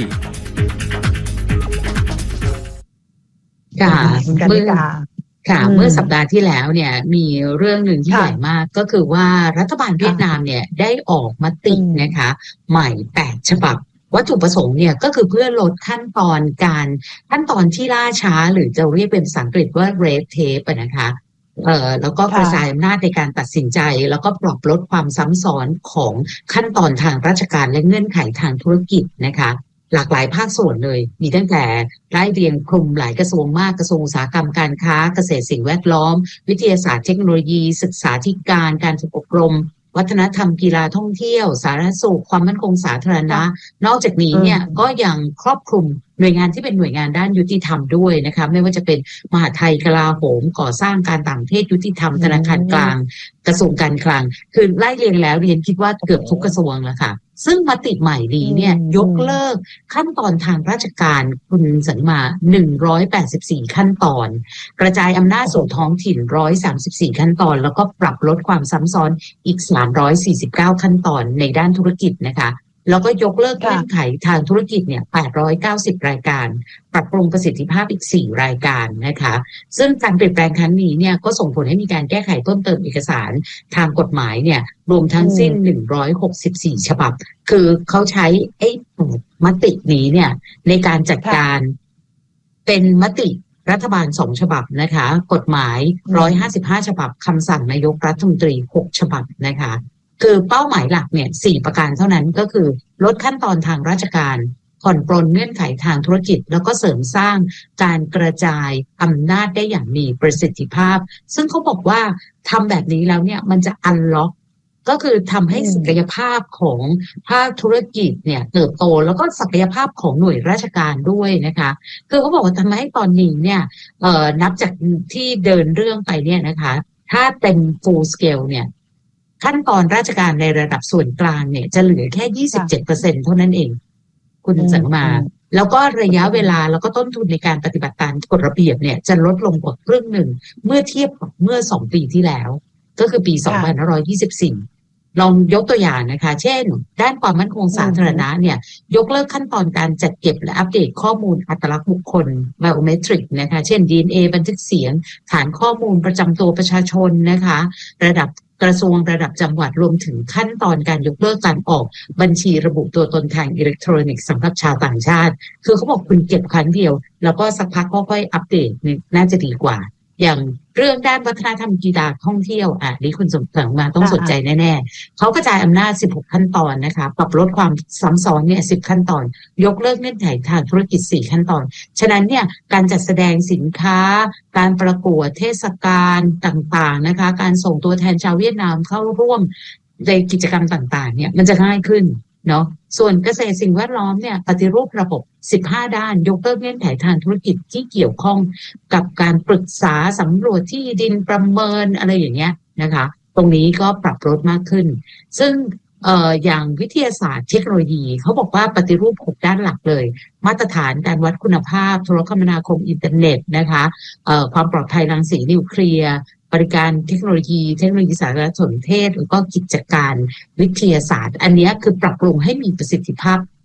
ค่ะเมื่อค่ะเมื่อสัปดาห์ที่แล้วเนี่ยมีเรื่องหนึ่งที่ใหญ่มากก็คือว่ารัฐบาลเวียดนามเนี่ยได้ออกมตินะคะใหม่แปดฉบับวัตถุประสงค์เนี่ยก็คือเพื่อลดขั้นตอนการขั้นตอนที่ล่าช้าหรือจะเรียกเป็นภาษาอังกฤษว่า red tape นะคะเอ่อแล้วก็กระจายอำนาจในการตัดสินใจแล้วก็ปรับลดความซ้ำซ้อนของขั้นตอนทางราชการและเงื่อนไขทางธุรกิจนะคะหลากหลายภาคส่วนเลยมีตั้งแต่ไล่เรียงคลุมหลายกระทรวงมากกระทรวงอุตสาหกรรมการค้าเกษตรสิ่งแวดล้อมวิทยาศาสตร์เทคโนโลยีศึกษาธิการการฝึกอบรมวัฒนธรรมกีฬาท่องเที่ยวสาธารณสุขความมั่นคงสาธารณะนอกจากนี้เนี่ยก็ยังครอบคลุมหน่วยงานที่เป็นหน่วยงานด้านยุติธรรมด้วยนะคะไม่ว่าจะเป็นมหาดไทยกลาโหมก่อสร้างการต่างประเทศยุติธรรมธนาคารกลางกระทรวงการคลังคือไล่เรียงแล้วเรียนคิดว่าเกือบทุกกระทรวงแล้วค่ะซึ่งมติใหม่นี้เนี่ยยกเลิกขั้นตอนทางราชการคุณสันมาหนึ่งร้อยแปดสิบสี่ขั้นตอนกระจายอำนาจสู่ท้องถิ่นหนึ่งร้อยสามสิบสี่ขั้นตอนแล้วก็ปรับลดความซ้ำซ้อนอีกสามร้อยสี่สิบเก้าขั้นตอนในด้านธุรกิจนะคะแล้วก็ยกเลิกเงื่อนไขทางธุรกิจเนี่ยแปดร้อยเก้าสิบรายการปรับปรุงประสิทธิภาพอีกสี่รายการนะคะซึ่งการเปลี่ยนแปลงครั้งนี้เนี่ยก็ส่งผลให้มีการแก้ไขเพิ่มเติมเอกสารทางกฎหมายเนี่ยรวมทั้งสิ้นหนึ่งร้อยหกสิบสี่ฉบับคือเขาใช้ไอ้มตินี้เนี่ยในการจัดการเป็นมติรัฐบาลสองฉบับนะคะกฎหมายหนึ่งร้อยห้าสิบห้าฉบับคำสั่งนายกรัฐมนตรีหกฉบับนะคะคือเป้าหมายหลักเนี่ยสี่ประการเท่านั้นก็คือลดขั้นตอนทางราชการผ่อนปรนเงื่อนไขทางธุรกิจแล้วก็เสริมสร้างการกระจายอำนาจได้อย่างมีประสิทธิภาพซึ่งเขาบอกว่าทำแบบนี้แล้วเนี่ยมันจะอันล็อกก็คือทำให้ศักยภาพของภาคธุรกิจเนี่ยเติบโตแล้วก็ศักยภาพของหน่วยราชการด้วยนะคะคือเขาบอกว่าทำให้ตอนนี้เนี่ยเอ่อนับจากที่เดินเรื่องไปเนี่ยนะคะถ้าเต็ม full scale เนี่ยขั้นตอนราชการในระดับส่วนกลางเนี่ยจะเหลือแค่ ยี่สิบเจ็ดเปอร์เซ็นต์ เท่านั้นเองคุณสังมาแล้วก็ระยะเวลาแล้วก็ต้นทุนในการปฏิบัติตามกฎระเบียบเนี่ยจะลดลงกว่าครึ่งหนึ่งเมื่อเทียบกับเมื่อสองปีที่แล้วก็คือปีสองพันห้าร้อยยี่สิบสี่ลองยกตัวอย่างนะคะเช่นด้านความมั่นคงสาธารณะเนี่ยยกเลิกขั้นตอนการจัดเก็บและอัปเดตข้อมูลอัตลักษณ์บุคคล biometric นะคะเช่น ดี เอ็น เอ บันทึกเสียงฐานข้อมูลประจำตัวประชาชนนะคะระดับกระทรวงระดับจังหวัดรวมถึงขั้นตอนการยกเลิกการออกบัญชีระบุตัวตนทางอิเล็กทรอนิกส์สำหรับชาวต่างชาติคือเขาบอกคุณเก็บครั้งเดียวแล้วก็สักพักก็ค่อยอัปเดตน่าจะดีกว่าอย่างเรื่องด้านวัฒนธรรมกีฬาท่องเที่ยวอ่ะนี่คุณสมศักดิ์มาต้องสนใจแน่ๆเขากระจายอำนาจสิบหกขั้นตอนนะคะปรับลดความซ้ำซ้อนเนี่ยสิบขั้นตอนยกเลิกเงื่อนไขทางธุรกิจสี่ขั้นตอนฉะนั้นเนี่ยการจัดแสดงสินค้าการประกวดเทศกาลต่างๆนะคะการส่งตัวแทนชาวเวียดนามเข้าร่วมในกิจกรรมต่างๆเนี่ยมันจะง่ายขึ้นเนาะส่วนเกษตรสิ่งแวดล้อมเนี่ยปฏิรูประบบสิบห้าด้านยกเลิกเงื่อนไขทางธุรกิจที่เกี่ยวข้องกับการปรึกษาสำรวจที่ดินประเมินอะไรอย่างเงี้ยนะคะตรงนี้ก็ปรับลดมากขึ้นซึ่งเอ่ออย่างวิทยาศาสตร์เทคโนโลยีเขาบอกว่าปฏิรูปหกด้านหลักเลยมาตรฐานการวัดคุณภาพโทรคมนาคมอินเทอร์เน็ตนะคะเอ่อความปลอดภัยรังสีนิวเคลียร์บริการเทคโนโลยีเทคโนโลยีสารสนเทศแล้วก็กิจการวิทยาศาสตร์อันนี้คือปรับปรุงให้มีประสิทธิภาพ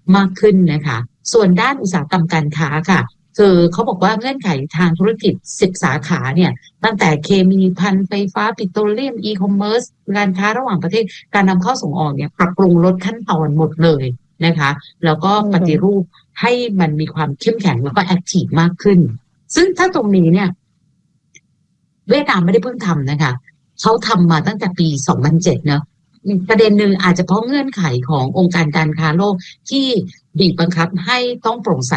มากขึ้นนะคะส่วนด้านอุตสาหกรรมการค้าค่ะคือเขาบอกว่าเงื่อนไขทางธุรกิจสิบสาขาเนี่ยตั้งแต่เคมีภัณฑ์ไฟฟ้าปิโตรเลียมอีคอมเมิร์ซการค้าระหว่างประเทศการนำเข้าส่งออกเนี่ยปรับปรุงลดขั้นตอนหมดเลยนะคะแล้วก็ปฏิรูปให้มันมีความเข้มแข็งแล้วก็แอคทีฟมากขึ้นซึ่งถ้าตรงนี้เนี่ยเวียดนามไม่ได้เพิ่งทำนะคะเขาทำมาตั้งแต่ปีสองพันเจ็ดเนอะประเด็นหนึ่งอาจจะเพราะเงื่อนไขขององค์การการค้าโลกที่บีบบังคับให้ต้องโปร่งใส